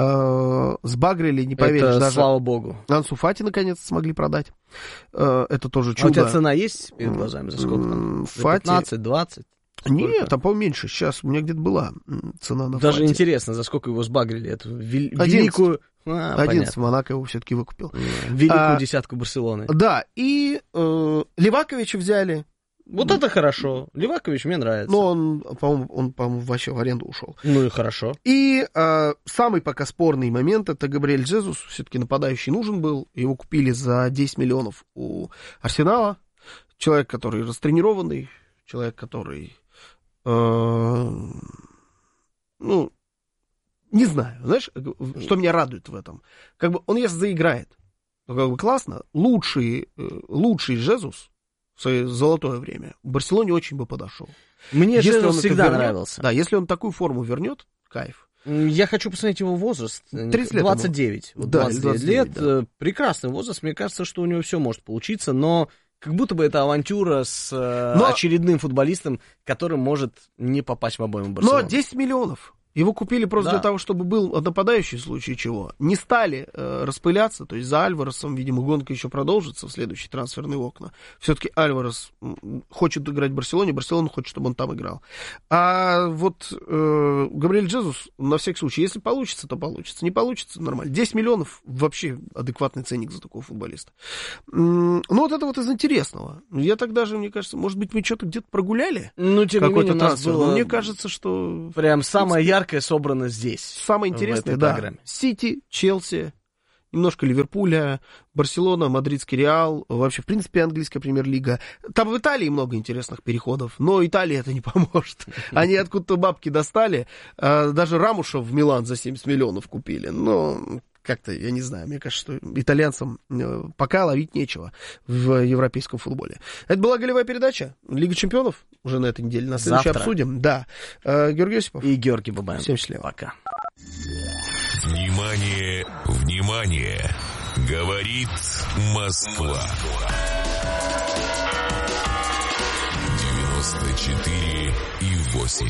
Speaker 2: Э, сбагрили, не поверишь,
Speaker 3: это,
Speaker 2: даже...
Speaker 3: слава богу.
Speaker 2: Ансу Фати наконец смогли продать. Э, это тоже чудо.
Speaker 3: А у тебя цена есть перед глазами? За сколько там?
Speaker 2: Фати...
Speaker 3: пятнадцать, двадцать?
Speaker 2: Нет, там, по-моему, меньше. Сейчас у меня где-то была цена на
Speaker 3: Даже
Speaker 2: Фати.
Speaker 3: интересно, за сколько его сбагрили? Эту вел...
Speaker 2: одиннадцать.
Speaker 3: Великую... А,
Speaker 2: одиннадцать, Монако его все-таки выкупил.
Speaker 3: Великую а, десятку Барселоны.
Speaker 2: Да, и э, Леваковича взяли.
Speaker 3: Вот это хорошо. Левакович мне нравится.
Speaker 2: Но он, по-моему, он, по-моему, вообще в аренду ушел.
Speaker 3: Ну и хорошо.
Speaker 2: И э, самый пока спорный момент — это Габриэль Жезус. Все-таки нападающий нужен был. Его купили за десять миллионов у Арсенала. Человек, который растренированный. Человек, который... Э, ну, не знаю. Знаешь, что меня радует в этом? Как бы он, если заиграет, то как бы классно. Лучший, лучший Жезус в свое золотое время в Барселоне очень бы подошел.
Speaker 3: Мне
Speaker 2: если
Speaker 3: Жезус
Speaker 2: он
Speaker 3: всегда
Speaker 2: вернет,
Speaker 3: нравился.
Speaker 2: Да, если он такую форму вернет, кайф.
Speaker 3: Я хочу посмотреть его возраст.
Speaker 2: тридцать лет
Speaker 3: двадцать девять.
Speaker 2: Вот
Speaker 3: да, двадцать девять лет.
Speaker 2: Да.
Speaker 3: Прекрасный возраст. Мне кажется, что у него все может получиться, но как будто бы это авантюра с
Speaker 2: но...
Speaker 3: очередным футболистом, который может не попасть в обойму Барселоны.
Speaker 2: Но десять миллионов. Его купили просто да. для того, чтобы был нападающий в случае чего. Не стали э, распыляться, то есть за Альваресом, видимо, гонка еще продолжится в следующие трансферные окна. Все-таки Альварес хочет играть в Барселоне, Барселона хочет, чтобы он там играл. А вот э, Габриэль Жезус, на всякий случай, если получится, то получится. Не получится, нормально. десять миллионов вообще адекватный ценник за такого футболиста. Ну, вот это вот из интересного. Я тогда же, мне кажется, может быть, мы что-то где-то прогуляли?
Speaker 3: Ну, тем не менее, у нас было...
Speaker 2: Но мне кажется, что...
Speaker 3: Прям самое яркое собрано здесь.
Speaker 2: Самое интересное, да. Программе. Сити, Челси, немножко Ливерпуля, Барселона, Мадридский Реал, вообще, в принципе, английская премьер-лига. Там в Италии много интересных переходов, но Италии это не поможет. Они откуда-то бабки достали, даже Рамуша в Милан за семьдесят миллионов купили, но... Как-то, я не знаю, мне кажется, что итальянцам пока ловить нечего в европейском футболе. Это была голевая передача. Лига чемпионов уже на этой неделе. На следующий обсудим. Да. Георгий Осипов.
Speaker 3: И Георгий Бабаев.
Speaker 2: Всем счастливо.
Speaker 3: Пока.
Speaker 1: Внимание, внимание!
Speaker 4: Говорит Москва. девяносто четыре и восемь.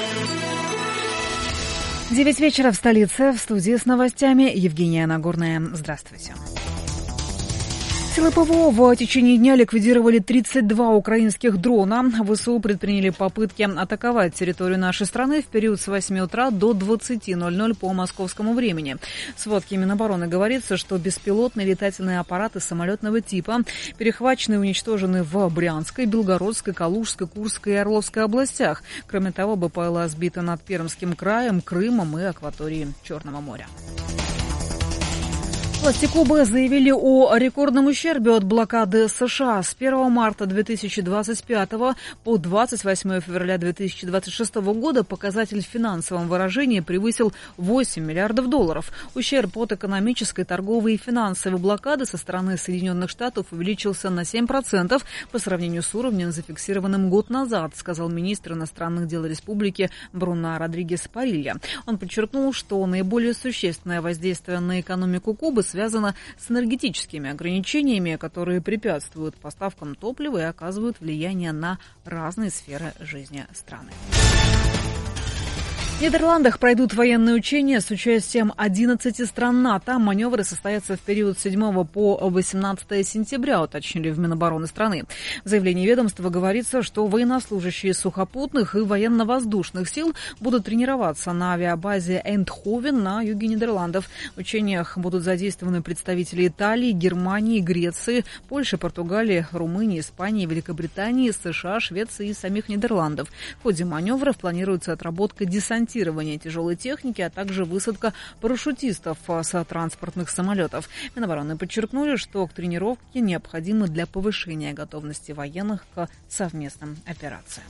Speaker 5: Девять вечера в столице. В студии с новостями Евгения Нагорная. Здравствуйте. Силы ПВО в течение дня ликвидировали тридцать два украинских дрона. ВСУ предприняли попытки атаковать территорию нашей страны в период с восьми утра до двадцати ноль-ноль по московскому времени. В сводке Минобороны говорится, что беспилотные летательные аппараты самолетного типа перехвачены и уничтожены в Брянской, Белгородской, Калужской, Курской и Орловской областях. Кроме того, БПЛА сбиты над Пермским краем, Крымом и акваторией Черного моря. Власти Кубы заявили о рекордном ущербе от блокады США. С первого марта две тысячи двадцать пятого по двадцать восьмое февраля две тысячи двадцать шестого года показатель в финансовом выражении превысил восемь миллиардов долларов. Ущерб от экономической, торговой и финансовой блокады со стороны Соединенных Штатов увеличился на семь процентов по сравнению с уровнем, зафиксированным год назад, сказал министр иностранных дел республики Бруно Родригес Парилья. Он подчеркнул, что наиболее существенное воздействие на экономику Кубы связано с энергетическими ограничениями, которые препятствуют поставкам топлива и оказывают влияние на разные сферы жизни страны. В Нидерландах пройдут военные учения с участием одиннадцати стран НАТО. Маневры состоятся в период с седьмого по восемнадцатое сентября, уточнили в Минобороны страны. В заявлении ведомства говорится, что военнослужащие сухопутных и военно-воздушных сил будут тренироваться на авиабазе Эйндховен на юге Нидерландов. В учениях будут задействованы представители Италии, Германии, Греции, Польши, Португалии, Румынии, Испании, Великобритании, США, Швеции и самих Нидерландов. В ходе маневров планируется отработка десантирования тяжелой техники, а также высадка парашютистов с транспортных самолетов. Минобороны подчеркнули, что к тренировке необходимо для повышения готовности военных к совместным операциям.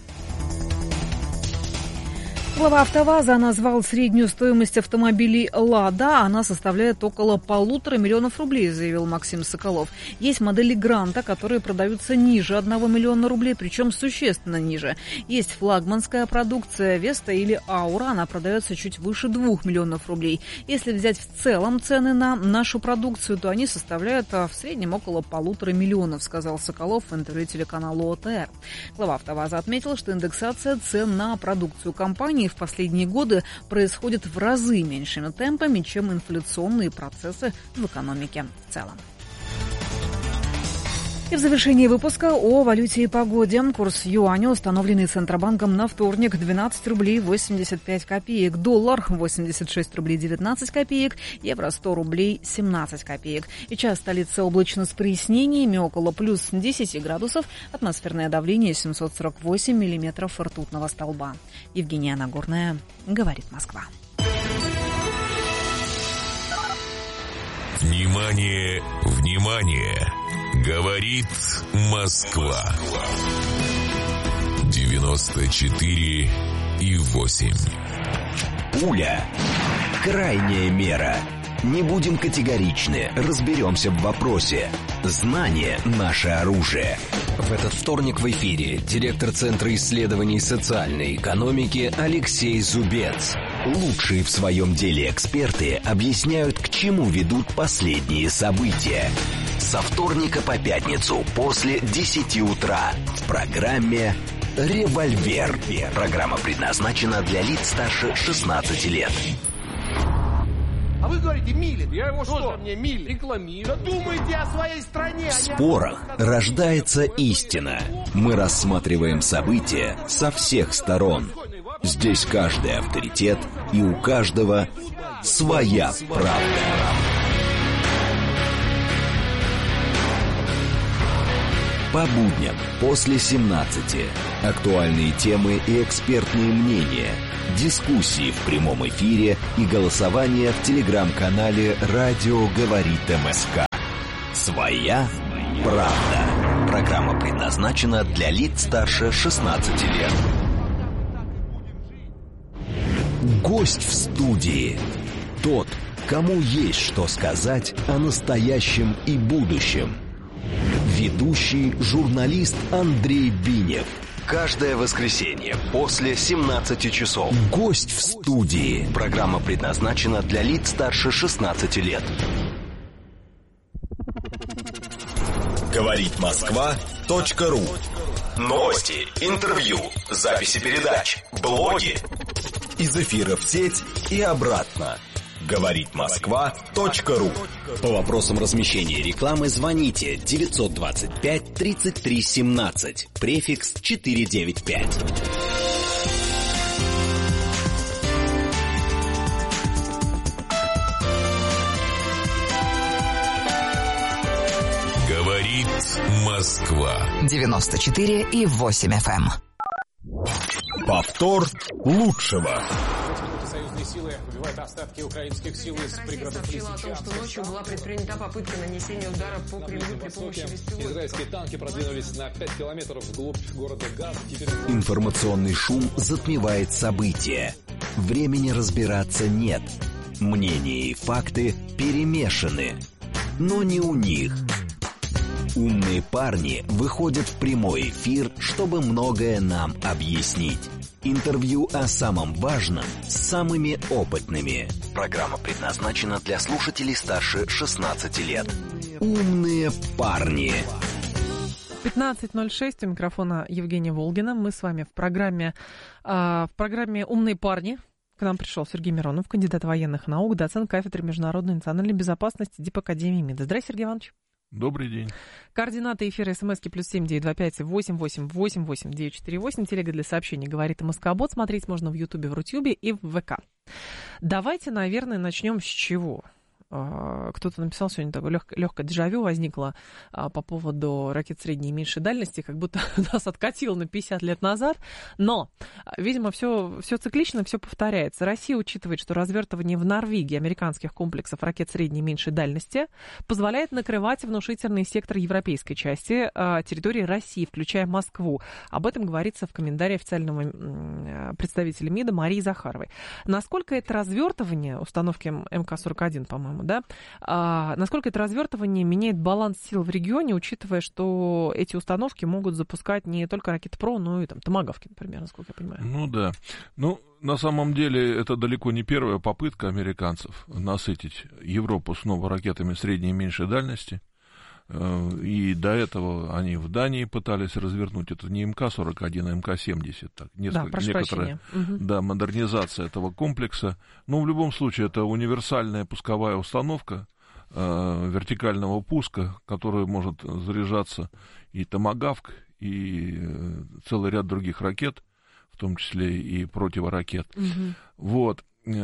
Speaker 5: Глава АвтоВАЗа назвал среднюю стоимость автомобилей «Лада». Она составляет около полутора миллионов рублей, заявил Максим Соколов. Есть модели «Гранта», которые продаются ниже одного миллиона рублей, причем существенно ниже. Есть флагманская продукция «Веста» или «Аура». Она продается чуть выше двух миллионов рублей. Если взять в целом цены на нашу продукцию, то они составляют в среднем около полутора миллионов, сказал Соколов в интервью телеканалу ОТР. Глава АвтоВАЗа отметил, что индексация цен на продукцию компании в последние годы происходит в разы меньшими темпами, чем инфляционные процессы в экономике в целом. И в завершении выпуска о валюте и погоде. Курс юаня, установленный Центробанком на вторник, двенадцать рублей восемьдесят пять копеек. Доллар восемьдесят шесть рублей девятнадцать копеек. Евро сто рублей семнадцать копеек. Сейчас столица облачно с прояснениями, около плюс десять градусов. Атмосферное давление семьсот сорок восемь миллиметров ртутного столба. Евгения Нагорная, говорит Москва.
Speaker 4: Внимание, внимание! Говорит Москва. девяносто четыре и восемь.
Speaker 1: Пуля. Крайняя мера. Не будем категоричны, разберемся в вопросе. Знание – наше оружие.
Speaker 6: В этот вторник в эфире директор Центра исследований социальной экономики Алексей Зубец.
Speaker 1: Лучшие в своем деле эксперты объясняют, к чему ведут последние события. Со вторника по пятницу после десяти утра в программе «Револьвер». Программа предназначена для лиц старше шестнадцати лет.
Speaker 7: А вы говорите, Милин. Я его что? Тоже мне Милин. Рекламирую. Да думайте о своей стране.
Speaker 1: В спорах рождается истина. Мы рассматриваем события со всех сторон. Здесь каждый авторитет, и у каждого своя правда. По будням после семнадцати. Актуальные темы и экспертные мнения. Дискуссии в прямом эфире и голосование в телеграм-канале «Радио говорит МСК». Своя правда. Программа предназначена для лиц старше шестнадцати лет. Гость в студии. Тот, кому есть что сказать о настоящем и будущем. Ведущий журналист Андрей Бинев. Каждое воскресенье после семнадцати часов. Гость в студии. Программа предназначена для лиц старше шестнадцати лет. Говорит Москва.ру. Новости, интервью, записи передач, блоги. Из эфира в сеть и обратно. Говорит Москва.ру. По вопросам размещения рекламы звоните девятьсот двадцать пять тридцать три семнадцать, префикс четыреста девяносто пять.
Speaker 4: Говорит Москва.
Speaker 8: девяносто четыре и восемь эф эм.
Speaker 1: Повтор лучшего.
Speaker 9: Союзные силы выбивают остатки украинских сил из пригородов Лисичанска.
Speaker 10: О том, что ночью была предпринята попытка нанесения удара по Кремлю при помощи беспилотников.
Speaker 9: Израильские танки продвинулись на пять километров вглубь города Газ. Теперь...
Speaker 1: Информационный шум затмевает события. Времени разбираться нет. Мнения и факты перемешаны. Но не у них. Умные парни выходят в прямой эфир, чтобы многое нам объяснить. Интервью о самом важном с самыми опытными. Программа предназначена для слушателей старше шестнадцати лет. Умные парни.
Speaker 11: пятнадцать ноль шесть, у микрофона Евгения Волгина. Мы с вами в программе, э, в программе «Умные парни». К нам пришел Сергей Миронов, кандидат военных наук, доцент кафедры международной и национальной безопасности Дипакадемии МИДа. Здравствуйте, Сергей Иванович.
Speaker 12: Добрый день.
Speaker 11: Координаты эфира смски плюс семь девять два пять восемь восемь восемь восемь девять четыре восемь. Телега для сообщений «Говорит МСК-бот». Смотреть можно в Ютубе, в Рутюбе и в ВК. Давайте, наверное, начнем с чего? Кто-то написал сегодня, такое легкое, легкое дежавю возникло а, по поводу ракет средней и меньшей дальности, как будто нас откатило на пятьдесят лет назад. Но, видимо, все, все циклично, все повторяется. Россия учитывает, что развертывание в Норвегии американских комплексов ракет средней и меньшей дальности позволяет накрывать внушительный сектор европейской части а, территории России, включая Москву. Об этом говорится в комментарии официального представителя МИДа Марии Захаровой. Насколько это развертывание установки эм ка сорок один, по-моему, да, а, насколько это развертывание меняет баланс сил в регионе, учитывая, что эти установки могут запускать не только ракеты ПРО, но и там томагавки, например, насколько я понимаю.
Speaker 12: Ну да. Ну, на самом деле, это далеко не первая попытка американцев насытить Европу снова ракетами средней и меньшей дальности. И до этого они в Дании пытались развернуть, это не эм ка сорок один, а эм ка семьдесят. Так, несколько,
Speaker 11: да, прошу
Speaker 12: некоторая
Speaker 11: прощения.
Speaker 12: Да, модернизация этого комплекса. Но в любом случае это универсальная пусковая установка э, вертикального пуска, которая может заряжаться и томагавк, и э, целый ряд других ракет, в том числе и противоракет. Угу. Вот.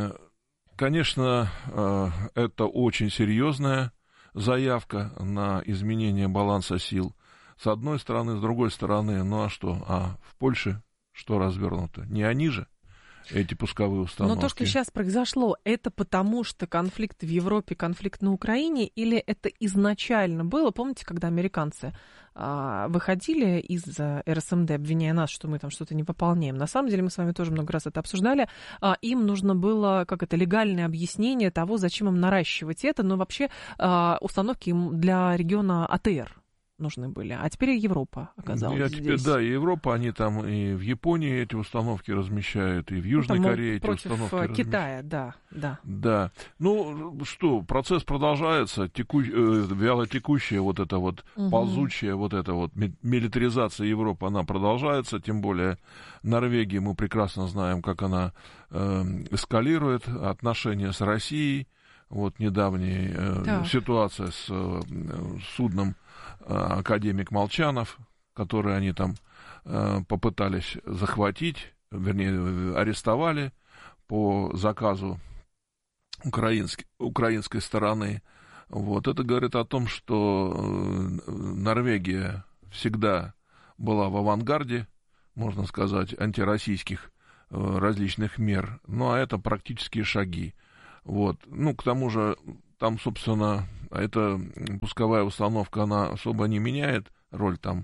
Speaker 12: Конечно, э, это очень серьезная заявка на изменение баланса сил. С одной стороны, с другой стороны, ну а что? А в Польше что развернуто? Не они же, эти пусковые установки.
Speaker 11: Но то, что сейчас произошло, это потому, что конфликт в Европе, конфликт на Украине, или это изначально было? Помните, когда американцы а, выходили из эр эс эм дэ, обвиняя нас, что мы там что-то не выполняем? На самом деле, мы с вами тоже много раз это обсуждали. А, им нужно было, как это, легальное объяснение того, зачем им наращивать это, но вообще а, установки для региона а тэ эр нужны были, а теперь и Европа оказалась
Speaker 12: ну,
Speaker 11: здесь.
Speaker 12: Теперь, да, и Европа, они там и в Японии эти установки размещают, и в Южной
Speaker 11: ну,
Speaker 12: Корее эти
Speaker 11: против
Speaker 12: установки
Speaker 11: Китая, да, да.
Speaker 12: Да, ну что, процесс продолжается, теку... э, вялотекущая вот эта вот, угу. ползучая вот эта вот милитаризация Европы, она продолжается, тем более Норвегия, мы прекрасно знаем, как она э, эскалирует отношения с Россией, вот недавняя э, ситуация с э, судном академик Молчанов, который они там э, попытались захватить, вернее, арестовали по заказу украинской, украинской стороны. Вот. Это говорит о том, что э, Норвегия всегда была в авангарде, можно сказать, антироссийских э, различных мер. Ну, а это практические шаги. Вот. Ну, к тому же, там, собственно, эта пусковая установка, она особо не меняет роль там.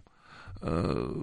Speaker 12: Э,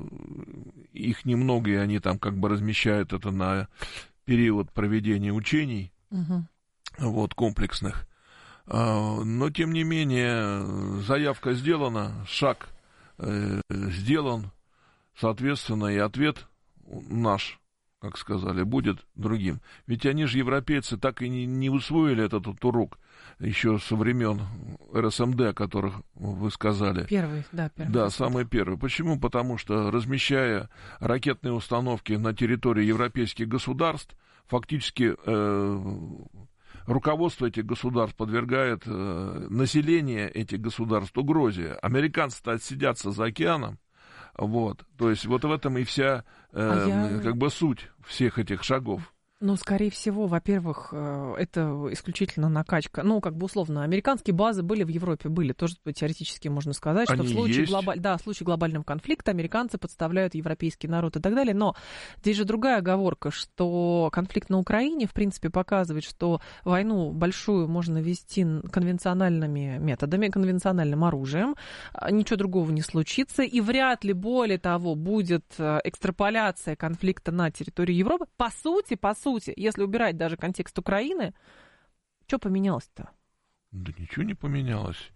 Speaker 12: их немного, и они там как бы размещают это на период проведения учений, угу. вот, комплексных. Э, но, тем не менее, заявка сделана, шаг э, сделан, соответственно, и ответ наш, как сказали, будет другим. Ведь они же, европейцы, так и не, не усвоили этот, этот урок еще со времен эр эс эм дэ, о которых вы сказали.
Speaker 11: Первый, да, первый.
Speaker 12: Да, самый первый. Почему? Потому что, размещая ракетные установки на территории европейских государств, фактически э, руководство этих государств подвергает э, население этих государств угрозе. Американцы-то отсидятся за океаном. Вот, то есть вот в этом и вся э, а я... как бы суть всех этих шагов.
Speaker 11: Ну, скорее всего, во-первых, это исключительно накачка. Ну, как бы условно, американские базы были в Европе, были. Тоже теоретически можно сказать, что
Speaker 12: Они
Speaker 11: в случае, глобаль... да, в случае глобального конфликта американцы подставляют европейский народ и так далее. Но здесь же другая оговорка, что конфликт на Украине, в принципе, показывает, что войну большую можно вести конвенциональными методами, конвенциональным оружием. Ничего другого не случится. И вряд ли, более того, будет экстраполяция конфликта на территории Европы. По сути, по сути, если убирать даже контекст Украины, что поменялось-то?
Speaker 12: Да ничего не поменялось.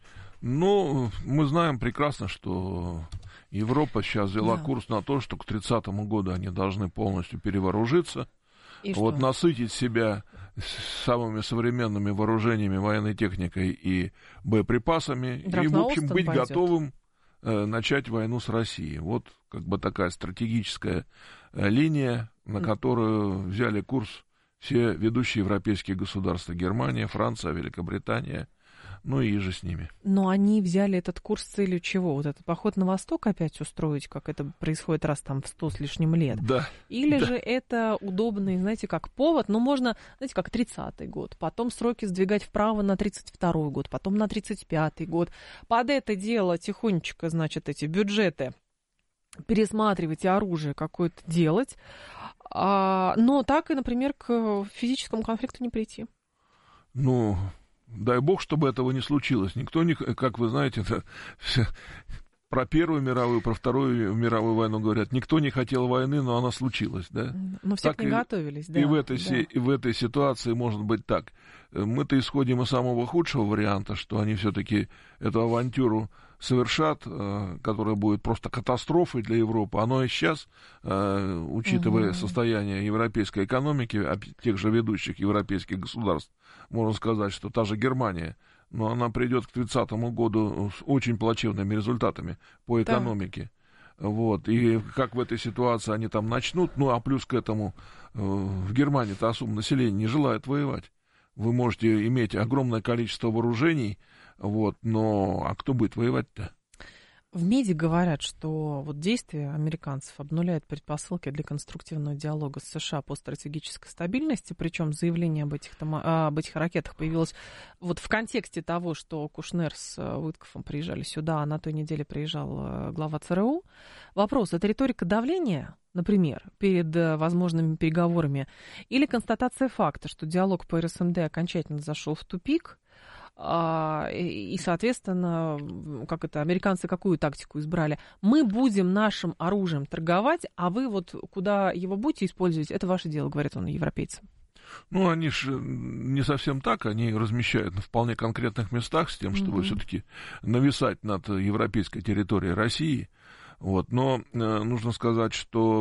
Speaker 12: Но мы знаем прекрасно, что Европа сейчас взяла да. курс на то, что к тридцатому году они должны полностью перевооружиться, и вот что? Насытить себя самыми современными вооружениями, военной техникой и боеприпасами, Драфт и, в общем, быть пойдет. готовым э, начать войну с Россией. Вот как бы такая стратегическая э, линия, на которую взяли курс все ведущие европейские государства. Германия, Франция, Великобритания, ну и же с ними.
Speaker 11: Но они взяли этот курс с целью чего? Вот этот поход на восток опять устроить, как это происходит раз там в сто с лишним лет?
Speaker 12: Да.
Speaker 11: Или
Speaker 12: да.
Speaker 11: же это удобный, знаете, как повод, ну можно, знаете, как тридцатый год, потом сроки сдвигать вправо на тридцать второй год, потом на тридцать пятый год. Под это дело тихонечко, значит, эти бюджеты пересматривать и оружие какое-то делать, а, но так и, например, к физическому конфликту не прийти.
Speaker 12: Ну, дай бог, чтобы этого не случилось. Никто не, как вы знаете, это все, про Первую мировую, про Вторую мировую войну говорят, никто не хотел войны, но она случилась, да?
Speaker 11: Но все к ней готовились, да.
Speaker 12: И в, этой,
Speaker 11: да.
Speaker 12: и в этой ситуации может быть так. Мы-то исходим из самого худшего варианта, что они все-таки эту авантюру совершат, которая будет просто катастрофой для Европы. Оно и сейчас, учитывая угу. состояние европейской экономики, тех же ведущих европейских государств, можно сказать, что та же Германия, но она придет к тридцатому году с очень плачевными результатами по экономике. Да. Вот. И как в этой ситуации они там начнут, ну а плюс к этому в Германии-то особо население не желает воевать. Вы можете иметь огромное количество вооружений, вот, но а кто будет воевать-то?
Speaker 11: В МИДе говорят, что вот действия американцев обнуляют предпосылки для конструктивного диалога с США по стратегической стабильности, причем заявление об этих, там, об этих ракетах появилось вот в контексте того, что Кушнер с Уиткофом приезжали сюда, а на той неделе приезжал глава ЦРУ. Вопрос, это риторика давления, например, перед возможными переговорами, или констатация факта, что диалог по эр эс эм дэ окончательно зашел в тупик, и, соответственно, как это, американцы какую тактику избрали? Мы будем нашим оружием торговать, а вы вот куда его будете использовать, это ваше дело, говорит он европейцам.
Speaker 12: Ну, они же не совсем так, они размещают на вполне конкретных местах с тем, чтобы mm-hmm. все-таки нависать над европейской территорией России. Вот. Но э, нужно сказать, что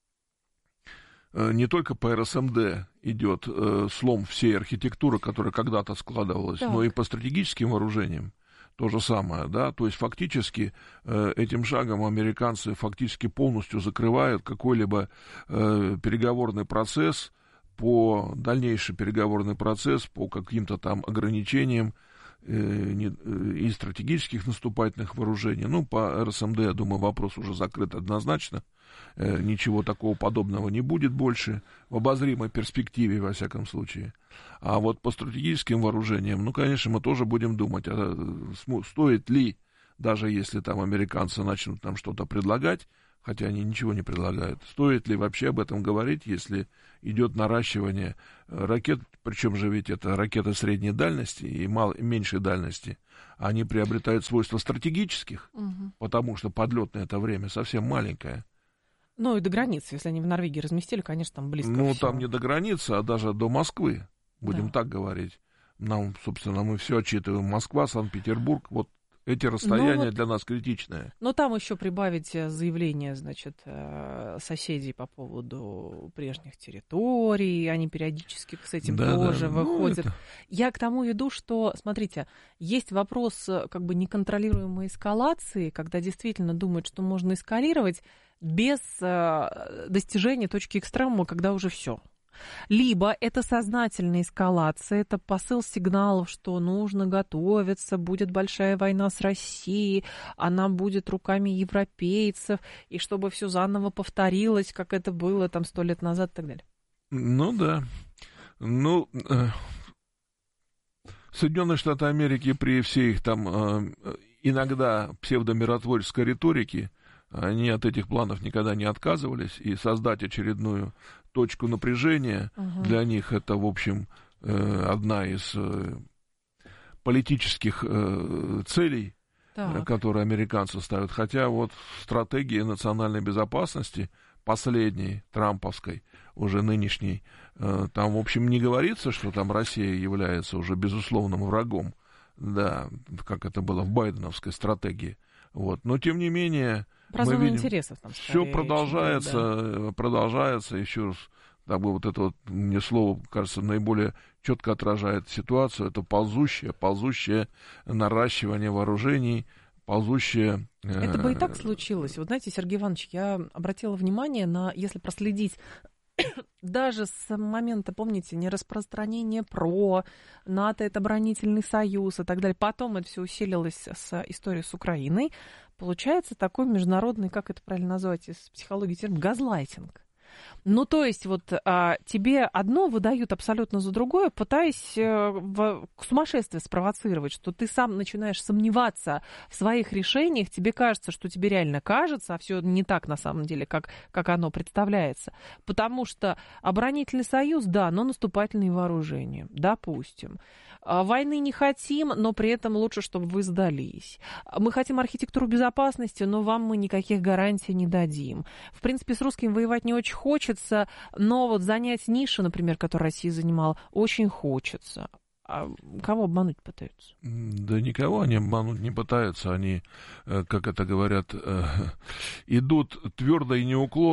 Speaker 12: не только по эр эс эм дэ идет э, слом всей архитектуры, которая когда-то складывалась, так. но и по стратегическим вооружениям то же самое, да, то есть фактически э, этим шагом американцы фактически полностью закрывают какой-либо э, переговорный процесс, по дальнейший переговорный процесс по каким-то там ограничениям э, не, э, и стратегических наступательных вооружений. Ну, по эр эс эм дэ, я думаю, вопрос уже закрыт однозначно. Э, ничего такого подобного не будет больше в обозримой перспективе, во всяком случае. А вот по стратегическим вооружениям, ну, конечно, мы тоже будем думать, а стоит ли, даже если там американцы начнут нам что-то предлагать, хотя они ничего не предлагают. Стоит ли вообще об этом говорить, если идет наращивание ракет, причем же ведь это ракеты средней дальности и, мал, и меньшей дальности, они приобретают свойства стратегических, угу. потому что подлетное это время совсем маленькое.
Speaker 11: Ну и до границы, если они в Норвегии разместили, конечно, там близко.
Speaker 12: Ну,
Speaker 11: всего.
Speaker 12: Там не до границы, а даже до Москвы, будем да. так говорить. Нам, собственно, мы все отчитываем. Москва, Санкт-Петербург, вот Эти расстояния
Speaker 11: вот,
Speaker 12: для нас критичные.
Speaker 11: Но там еще прибавить заявление, значит, соседей по поводу прежних территорий, они периодически с этим да, тоже да. выходят. Ну, это... Я к тому иду, что, смотрите, есть вопрос как бы неконтролируемой эскалации, когда действительно думают, что можно эскалировать без достижения точки экстремума, когда уже все. Либо это сознательная эскалация, это посыл сигналов, что нужно готовиться, будет большая война с Россией, она будет руками европейцев, и чтобы все заново повторилось, как это было там сто лет назад и так далее.
Speaker 12: Ну да. Ну, Соединенные Штаты Америки при всей их там иногда псевдомиротворческой риторике, они от этих планов никогда не отказывались, и создать очередную точку напряжения угу. для них это, в общем, одна из политических целей, так. которые американцы ставят. Хотя вот в стратегии национальной безопасности, последней, трамповской, уже нынешней, там, в общем, не говорится, что там Россия является уже безусловным врагом, да, как это было в байденовской стратегии. Вот. Но, тем не менее,
Speaker 11: про
Speaker 12: мы видим,
Speaker 11: интересов там
Speaker 12: все продолжается, да. продолжается, еще раз, как бы вот это вот, мне слово, кажется, наиболее четко отражает ситуацию, это ползущее, ползущее наращивание вооружений, ползущее...
Speaker 11: Это бы и так случилось. Вот знаете, Сергей Иванович, я обратила внимание на, если проследить даже с момента, помните, нераспространения ПРО, НАТО — это оборонительный союз и так далее. Потом это все усилилось с историей с Украиной. Получается такой международный, как это правильно назвать из психологии термин, газлайтинг. Ну, то есть, вот а, тебе одно выдают абсолютно за другое, пытаясь а, в, сумасшествие спровоцировать, что ты сам начинаешь сомневаться в своих решениях, тебе кажется, что тебе реально кажется, а все не так на самом деле, как, как оно представляется. Потому что оборонительный союз, да, но наступательные вооружения, допустим. А, войны не хотим, но при этом лучше, чтобы вы сдались. Мы хотим архитектуру безопасности, но вам мы никаких гарантий не дадим. В принципе, с русским воевать не очень хочется, но вот занять нишу, например, которую Россия занимала, очень хочется. А кого обмануть пытаются?
Speaker 12: Да никого они обмануть не пытаются. Они, как это говорят, идут твердо и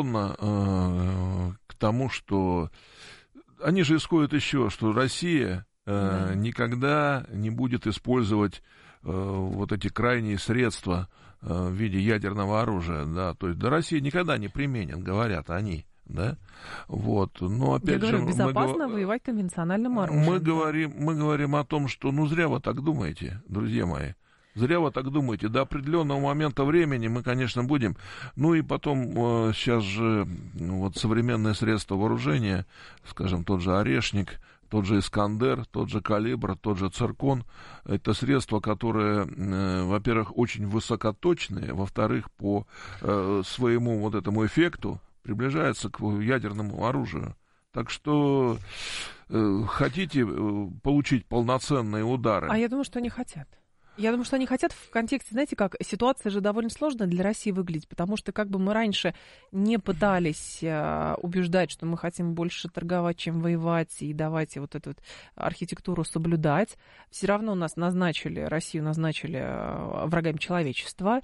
Speaker 12: неуклонно к тому, что... Они же исходят еще, что Россия да. никогда не будет использовать вот эти крайние средства в виде ядерного оружия, да, то есть до России никогда не применен, говорят они, да, вот, но опять
Speaker 11: Я
Speaker 12: же...
Speaker 11: говорю, безопасно
Speaker 12: мы,
Speaker 11: воевать конвенциональным оружием.
Speaker 12: Мы говорим, мы говорим о том, что, ну, зря вы так думаете, друзья мои, зря вы так думаете, до определенного момента времени мы, конечно, будем, ну, и потом сейчас же ну, вот современные средства вооружения, скажем, тот же «Орешник», тот же «Искандер», тот же «Калибр», тот же «Циркон» — это средства, которые, э, во-первых, очень высокоточные, во-вторых, по э, своему вот этому эффекту приближаются к ядерному оружию. Так что э, хотите получить полноценные удары...
Speaker 11: А я думаю, что они хотят. Я думаю, что они хотят в контексте, знаете, как ситуация же довольно сложная для России выглядит, потому что как бы мы раньше не пытались а, убеждать, что мы хотим больше торговать, чем воевать, и давайте вот эту вот архитектуру соблюдать, все равно нас назначили, Россию назначили а, врагами человечества,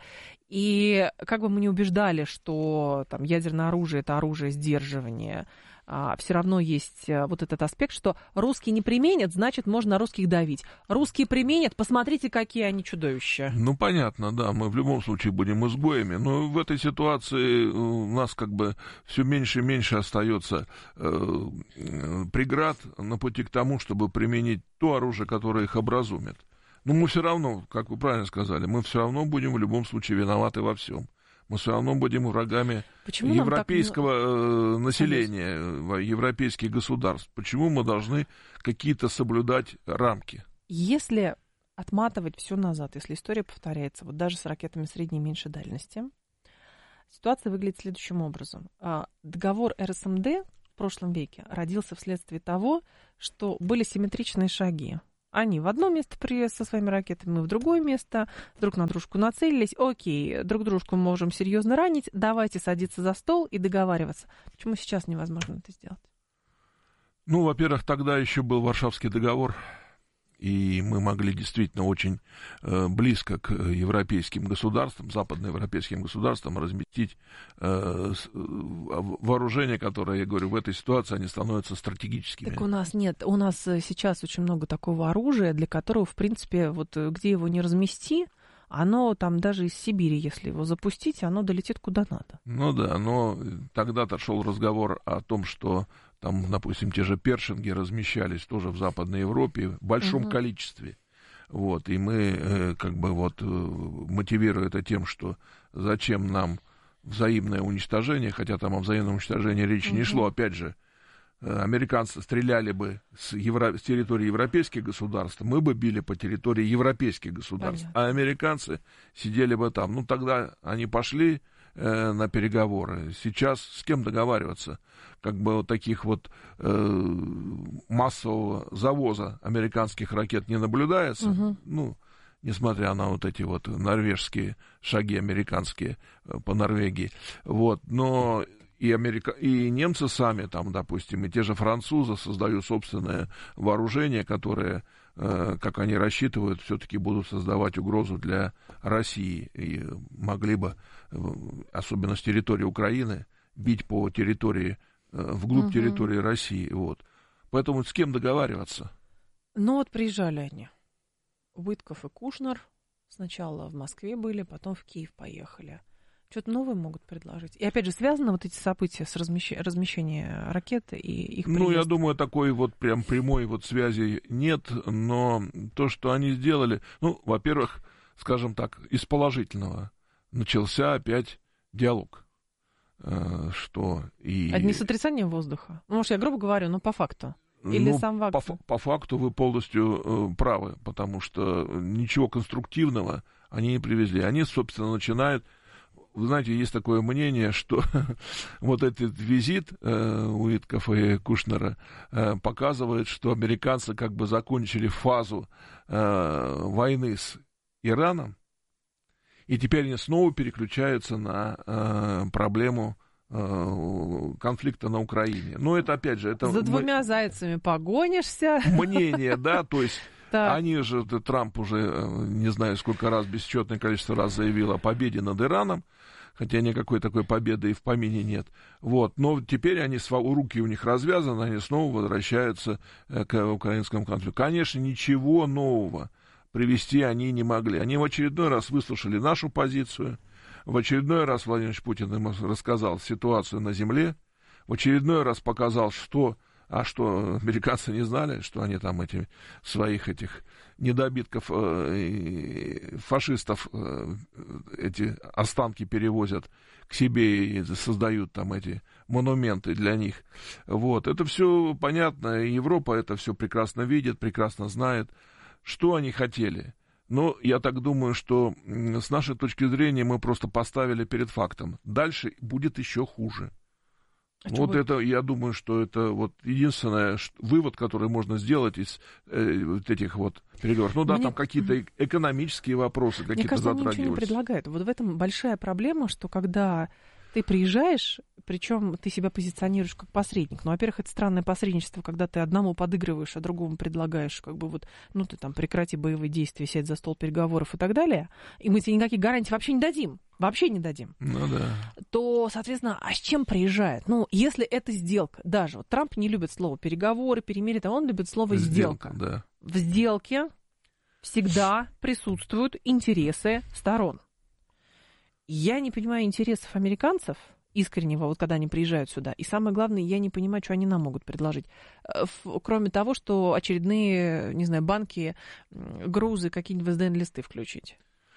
Speaker 11: и как бы мы не убеждали, что там ядерное оружие — это оружие сдерживания, а, все равно есть вот этот аспект, что русские не применят, значит, можно на русских давить. Русские применят, посмотрите, какие они чудовища.
Speaker 12: Ну, понятно, да, мы в любом случае будем изгоями, но в этой ситуации у нас как бы все меньше и меньше остается э, преград на пути к тому, чтобы применить то оружие, которое их образумит. Но мы все равно, как вы правильно сказали, мы все равно будем в любом случае виноваты во всем. Мы все равно будем врагами Почему европейского так... населения, Конечно. европейских государств. Почему мы должны какие-то соблюдать рамки?
Speaker 11: Если отматывать все назад, если история повторяется, вот даже с ракетами средней и меньшей дальности, ситуация выглядит следующим образом. Договор эр эс эм дэ в прошлом веке родился вследствие того, что были симметричные шаги. Они в одно место при, со своими ракетами, мы в другое место, друг на дружку нацелились. Окей, друг дружку можем серьезно ранить, давайте садиться за стол и договариваться. Почему сейчас невозможно это сделать?
Speaker 12: Ну, во-первых, тогда еще был Варшавский договор, и мы могли действительно очень э, близко к европейским государствам, западноевропейским государствам разместить э, с, вооружения, которые, я говорю, в этой ситуации они становятся стратегическими.
Speaker 11: Так у нас нет, у нас сейчас очень много такого оружия, для которого, в принципе, вот где его не размести, оно там даже из Сибири, если его запустить, оно долетит куда надо.
Speaker 12: Ну да, но тогда-то шел разговор о том, что там, допустим, те же першинги размещались тоже в Западной Европе в большом угу. количестве. Вот, и мы э, как бы вот э, мотивируя это тем, что зачем нам взаимное уничтожение, хотя там о взаимном уничтожении речи угу. не шло, опять же, американцы стреляли бы с, евро... с территории европейских государств, мы бы били по территории европейских государств, Понятно. А американцы сидели бы там. Ну, тогда они пошли э, на переговоры. Сейчас с кем договариваться? Как бы вот таких вот э, массового завоза американских ракет не наблюдается. Угу. Ну, несмотря на вот эти вот норвежские шаги американские э, по Норвегии. Вот, но... И, Америка... и немцы сами, там, допустим, и те же французы создают собственное вооружение, которое, э, как они рассчитывают, все-таки будут создавать угрозу для России. И могли бы, особенно с территории Украины, бить по территории, э, вглубь угу. территории России. Вот. Поэтому с кем договариваться?
Speaker 11: Ну вот приезжали они. Уитков и Кушнер сначала в Москве были, потом в Киев поехали. Что-то новое могут предложить. И опять же, связаны вот эти события с размещ... размещением ракет и их приезд?
Speaker 12: Ну, я думаю, такой вот прям прямой вот связи нет, но то, что они сделали, ну, во-первых, скажем так, из положительного начался опять диалог. Что и...
Speaker 11: Одни с отрицанием воздуха? Ну, может, я грубо говорю, но по факту. Или
Speaker 12: ну,
Speaker 11: сам Вагнер?
Speaker 12: По, по факту вы полностью э, правы, потому что ничего конструктивного они не привезли. Они, собственно, начинают... Вы знаете, есть такое мнение, что вот этот визит э, Уитков и Кушнера э, показывает, что американцы как бы закончили фазу э, войны с Ираном, и теперь они снова переключаются на э, проблему э, конфликта на Украине. Но это, опять же... это
Speaker 11: За двумя м- зайцами погонишься.
Speaker 12: Мнение, да, то есть...
Speaker 11: Так.
Speaker 12: Они же, Трамп уже, не знаю, сколько раз, бесчетное количество раз заявил о победе над Ираном, хотя никакой такой победы и в помине нет. Вот. Но теперь они, руки у них развязаны, они снова возвращаются к украинскому конфликту. Конечно, ничего нового привести они не могли. Они в очередной раз выслушали нашу позицию, в очередной раз Владимир Путин им рассказал ситуацию на земле, в очередной раз показал, что... А что, американцы не знали, что они там эти, своих этих недобитков, э, фашистов, э, эти останки перевозят к себе и создают там эти монументы для них. Вот, это все понятно, Европа это все прекрасно видит, прекрасно знает, что они хотели. Но я так думаю, что с нашей точки зрения мы просто поставили перед фактом. Дальше будет еще хуже. А вот это, я думаю, что это вот единственный вывод, который можно сделать из э, вот этих вот переговоров. Ну да, Мне... там какие-то экономические вопросы, какие-то затрагиваются.
Speaker 11: Мне кажется, они ничего не предлагают. Вот в этом большая проблема, что когда ты приезжаешь, причем ты себя позиционируешь как посредник. Ну, во-первых, это странное посредничество, когда ты одному подыгрываешь, а другому предлагаешь, как бы вот, ну, ты там прекрати боевые действия, сядь за стол переговоров и так далее, и мы тебе никаких гарантий вообще не дадим. Вообще не дадим.
Speaker 12: Ну да.
Speaker 11: То, соответственно, а с чем приезжает? Ну, если это сделка, даже вот Трамп не любит слово переговоры, перемирие, а он любит слово сделка.
Speaker 12: сделка. Да.
Speaker 11: В сделке всегда присутствуют интересы сторон. Я не понимаю интересов американцев искреннего, вот когда они приезжают сюда. И самое главное, я не понимаю, что они нам могут предложить. Кроме того, что очередные, не знаю, банки, грузы, какие-нибудь эс дэ эн-листы включить.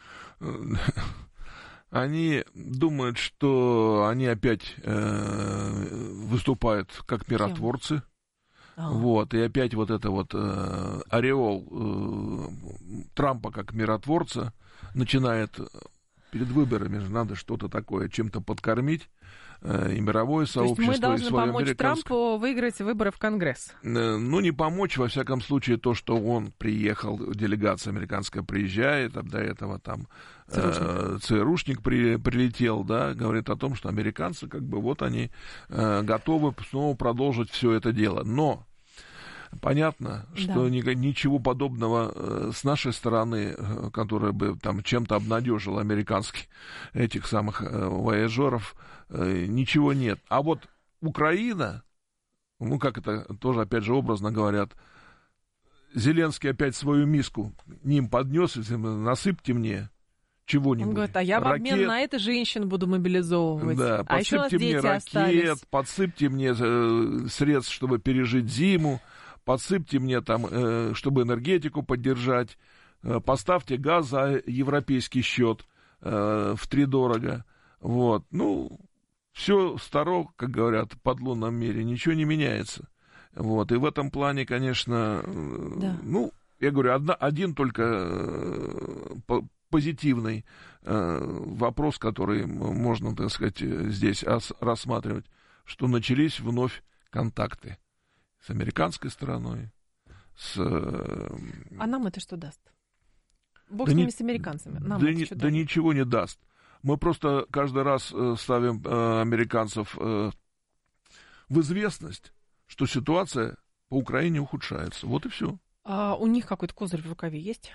Speaker 12: Они думают, что они опять э, выступают как миротворцы. А. Вот, и опять вот это вот э, ореол э, Трампа как миротворца начинает... Перед выборами же надо что-то такое, чем-то подкормить э, и мировое сообщество.
Speaker 11: То есть мы должны
Speaker 12: и свое
Speaker 11: помочь
Speaker 12: американское...
Speaker 11: Трампу выиграть выборы в Конгресс?
Speaker 12: Э, ну, не помочь, во всяком случае, то, что он приехал, делегация американская приезжает, до этого там э, ЦРУшник при, прилетел, да, говорит о том, что американцы, как бы, вот они э, готовы снова продолжить все это дело. Но понятно,
Speaker 11: Да.
Speaker 12: что ни, ничего подобного с нашей стороны, которая бы там чем-то обнадежила американских этих самых вояжеров, ничего нет. А вот Украина, ну, как это тоже, опять же, образно говорят, Зеленский опять свою миску ним поднес, насыпьте мне чего-нибудь.
Speaker 11: Он говорит, а я в обмен
Speaker 12: ракет,
Speaker 11: на это женщин буду мобилизовывать.
Speaker 12: да,
Speaker 11: а еще у нас
Speaker 12: подсыпьте мне
Speaker 11: дети
Speaker 12: ракет,
Speaker 11: остались.
Speaker 12: подсыпьте мне э, средств, чтобы пережить зиму, подсыпьте мне там, э, чтобы энергетику поддержать, э, поставьте газ за европейский счет э, втридорого. Вот, ну, все старо, как говорят, в подлунном мире, ничего не меняется. Вот, и в этом плане, конечно,
Speaker 11: да.
Speaker 12: ну, я говорю, одна, один только э, позитивный э, вопрос, который можно, так сказать, здесь ос- рассматривать, что начались вновь контакты с американской стороной, с... Э,
Speaker 11: а нам это что даст? Бог
Speaker 12: да
Speaker 11: с ними,
Speaker 12: не,
Speaker 11: с американцами. Нам
Speaker 12: да,
Speaker 11: это
Speaker 12: не,
Speaker 11: что
Speaker 12: да ничего не даст. Мы просто каждый раз э, ставим э, американцев э, в известность, что ситуация по Украине ухудшается. Вот и все.
Speaker 11: А у них какой-то козырь в рукаве есть?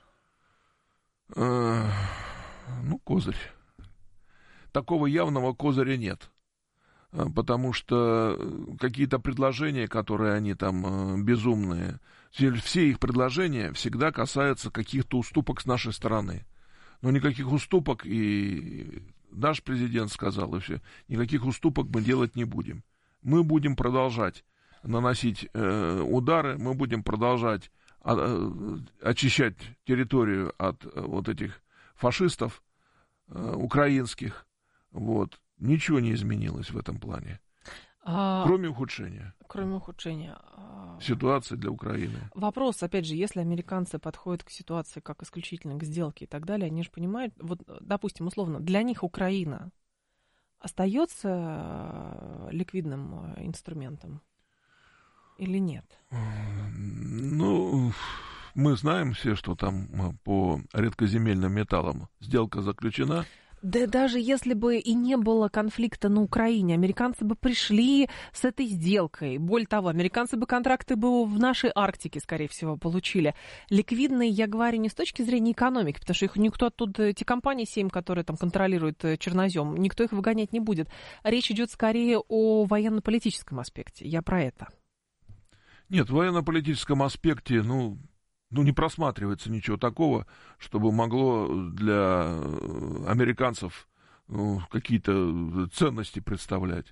Speaker 12: Э, ну, козырь. Такого явного козыря нет. Потому что какие-то предложения, которые они там безумные, все, все их предложения всегда касаются каких-то уступок с нашей стороны. Но никаких уступок, и наш президент сказал, и все, никаких уступок мы делать не будем. Мы будем продолжать наносить э, удары, мы будем продолжать э, очищать территорию от э, вот этих фашистов э, украинских. Вот. Ничего не изменилось в этом плане. А, кроме ухудшения.
Speaker 11: Кроме ухудшения.
Speaker 12: Ситуации для Украины.
Speaker 11: Вопрос, опять же, если американцы подходят к ситуации как исключительно к сделке и так далее, они же понимают, вот, допустим, условно, для них Украина остается ликвидным инструментом или нет?
Speaker 12: Ну, мы знаем все, что там по редкоземельным металлам сделка заключена.
Speaker 11: Да даже если бы и не было конфликта на Украине, американцы бы пришли с этой сделкой. Более того, американцы бы контракты бы в нашей Арктике, скорее всего, получили. Ликвидные, я говорю, не с точки зрения экономики, потому что их никто оттуда, эти компании семь, которые там контролируют чернозем, никто их выгонять не будет. Речь идет скорее о военно-политическом аспекте. Я про это.
Speaker 12: Нет, в военно-политическом аспекте, ну... Ну, не просматривается ничего такого, чтобы могло для американцев ну, какие-то ценности представлять.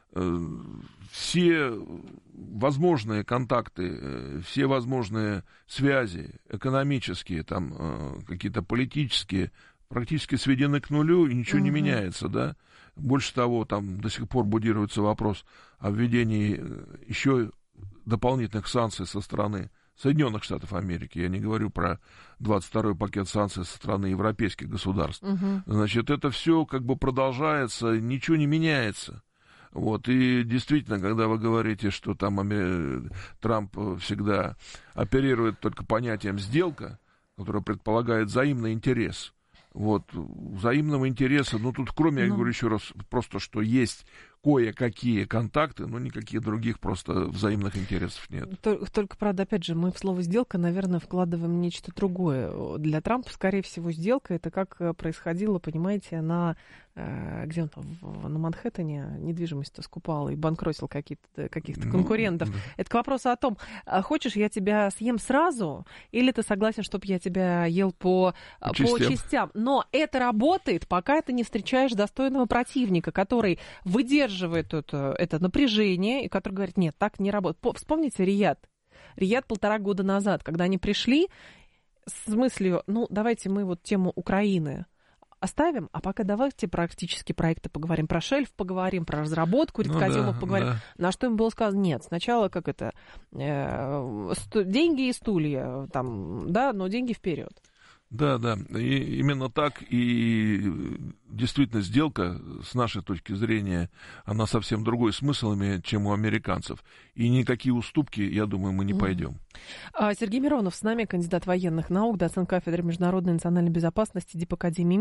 Speaker 12: Все возможные контакты, все возможные связи, экономические, там, какие-то политические, практически сведены к нулю, и ничего uh-huh. не меняется, да. Больше того, там до сих пор будируется вопрос о введении еще дополнительных санкций со стороны Соединенных Штатов Америки, я не говорю про двадцать второй пакет санкций со стороны европейских государств. Uh-huh. Значит, это все как бы продолжается, ничего не меняется. Вот, и действительно, когда вы говорите, что там Трамп всегда оперирует только понятием «сделка», которое предполагает взаимный интерес, вот, взаимного интереса, ну, тут кроме, я ну. говорю еще раз, просто, что есть кое-какие контакты, но никаких других просто взаимных интересов нет.
Speaker 11: Только, только, правда, опять же, мы в слово «сделка», наверное, вкладываем нечто другое. Для Трампа, скорее всего, сделка — это как происходило, понимаете, на... где он там, на Манхэттене недвижимость-то скупал и банкротил какие-то, каких-то конкурентов. Ну, да. Это к вопросу о том, хочешь, я тебя съем сразу, или ты согласен, чтобы я тебя ел по, по, частям. по частям. Но это работает, пока ты не встречаешь достойного противника, который выдерживает это, это напряжение, и который говорит, нет, так не работает. Вспомните Рияд. Рияд полтора года назад, когда они пришли с мыслью, ну, давайте мы вот тему Украины оставим, а пока давайте про практические проекты поговорим, про шельф поговорим, про разработку редкоземов ну, да, поговорим. Да. На что им было сказано, нет, сначала как это, э, сту, деньги и стулья, там, да, но деньги вперед.
Speaker 12: Да, да, и именно так, и действительно сделка, с нашей точки зрения, она совсем другой смысл имеет, чем у американцев, и никакие уступки, я думаю, мы не пойдем.
Speaker 11: Сергей Миронов с нами, кандидат военных наук, доцент кафедры международной и национальной безопасности ДИП Академии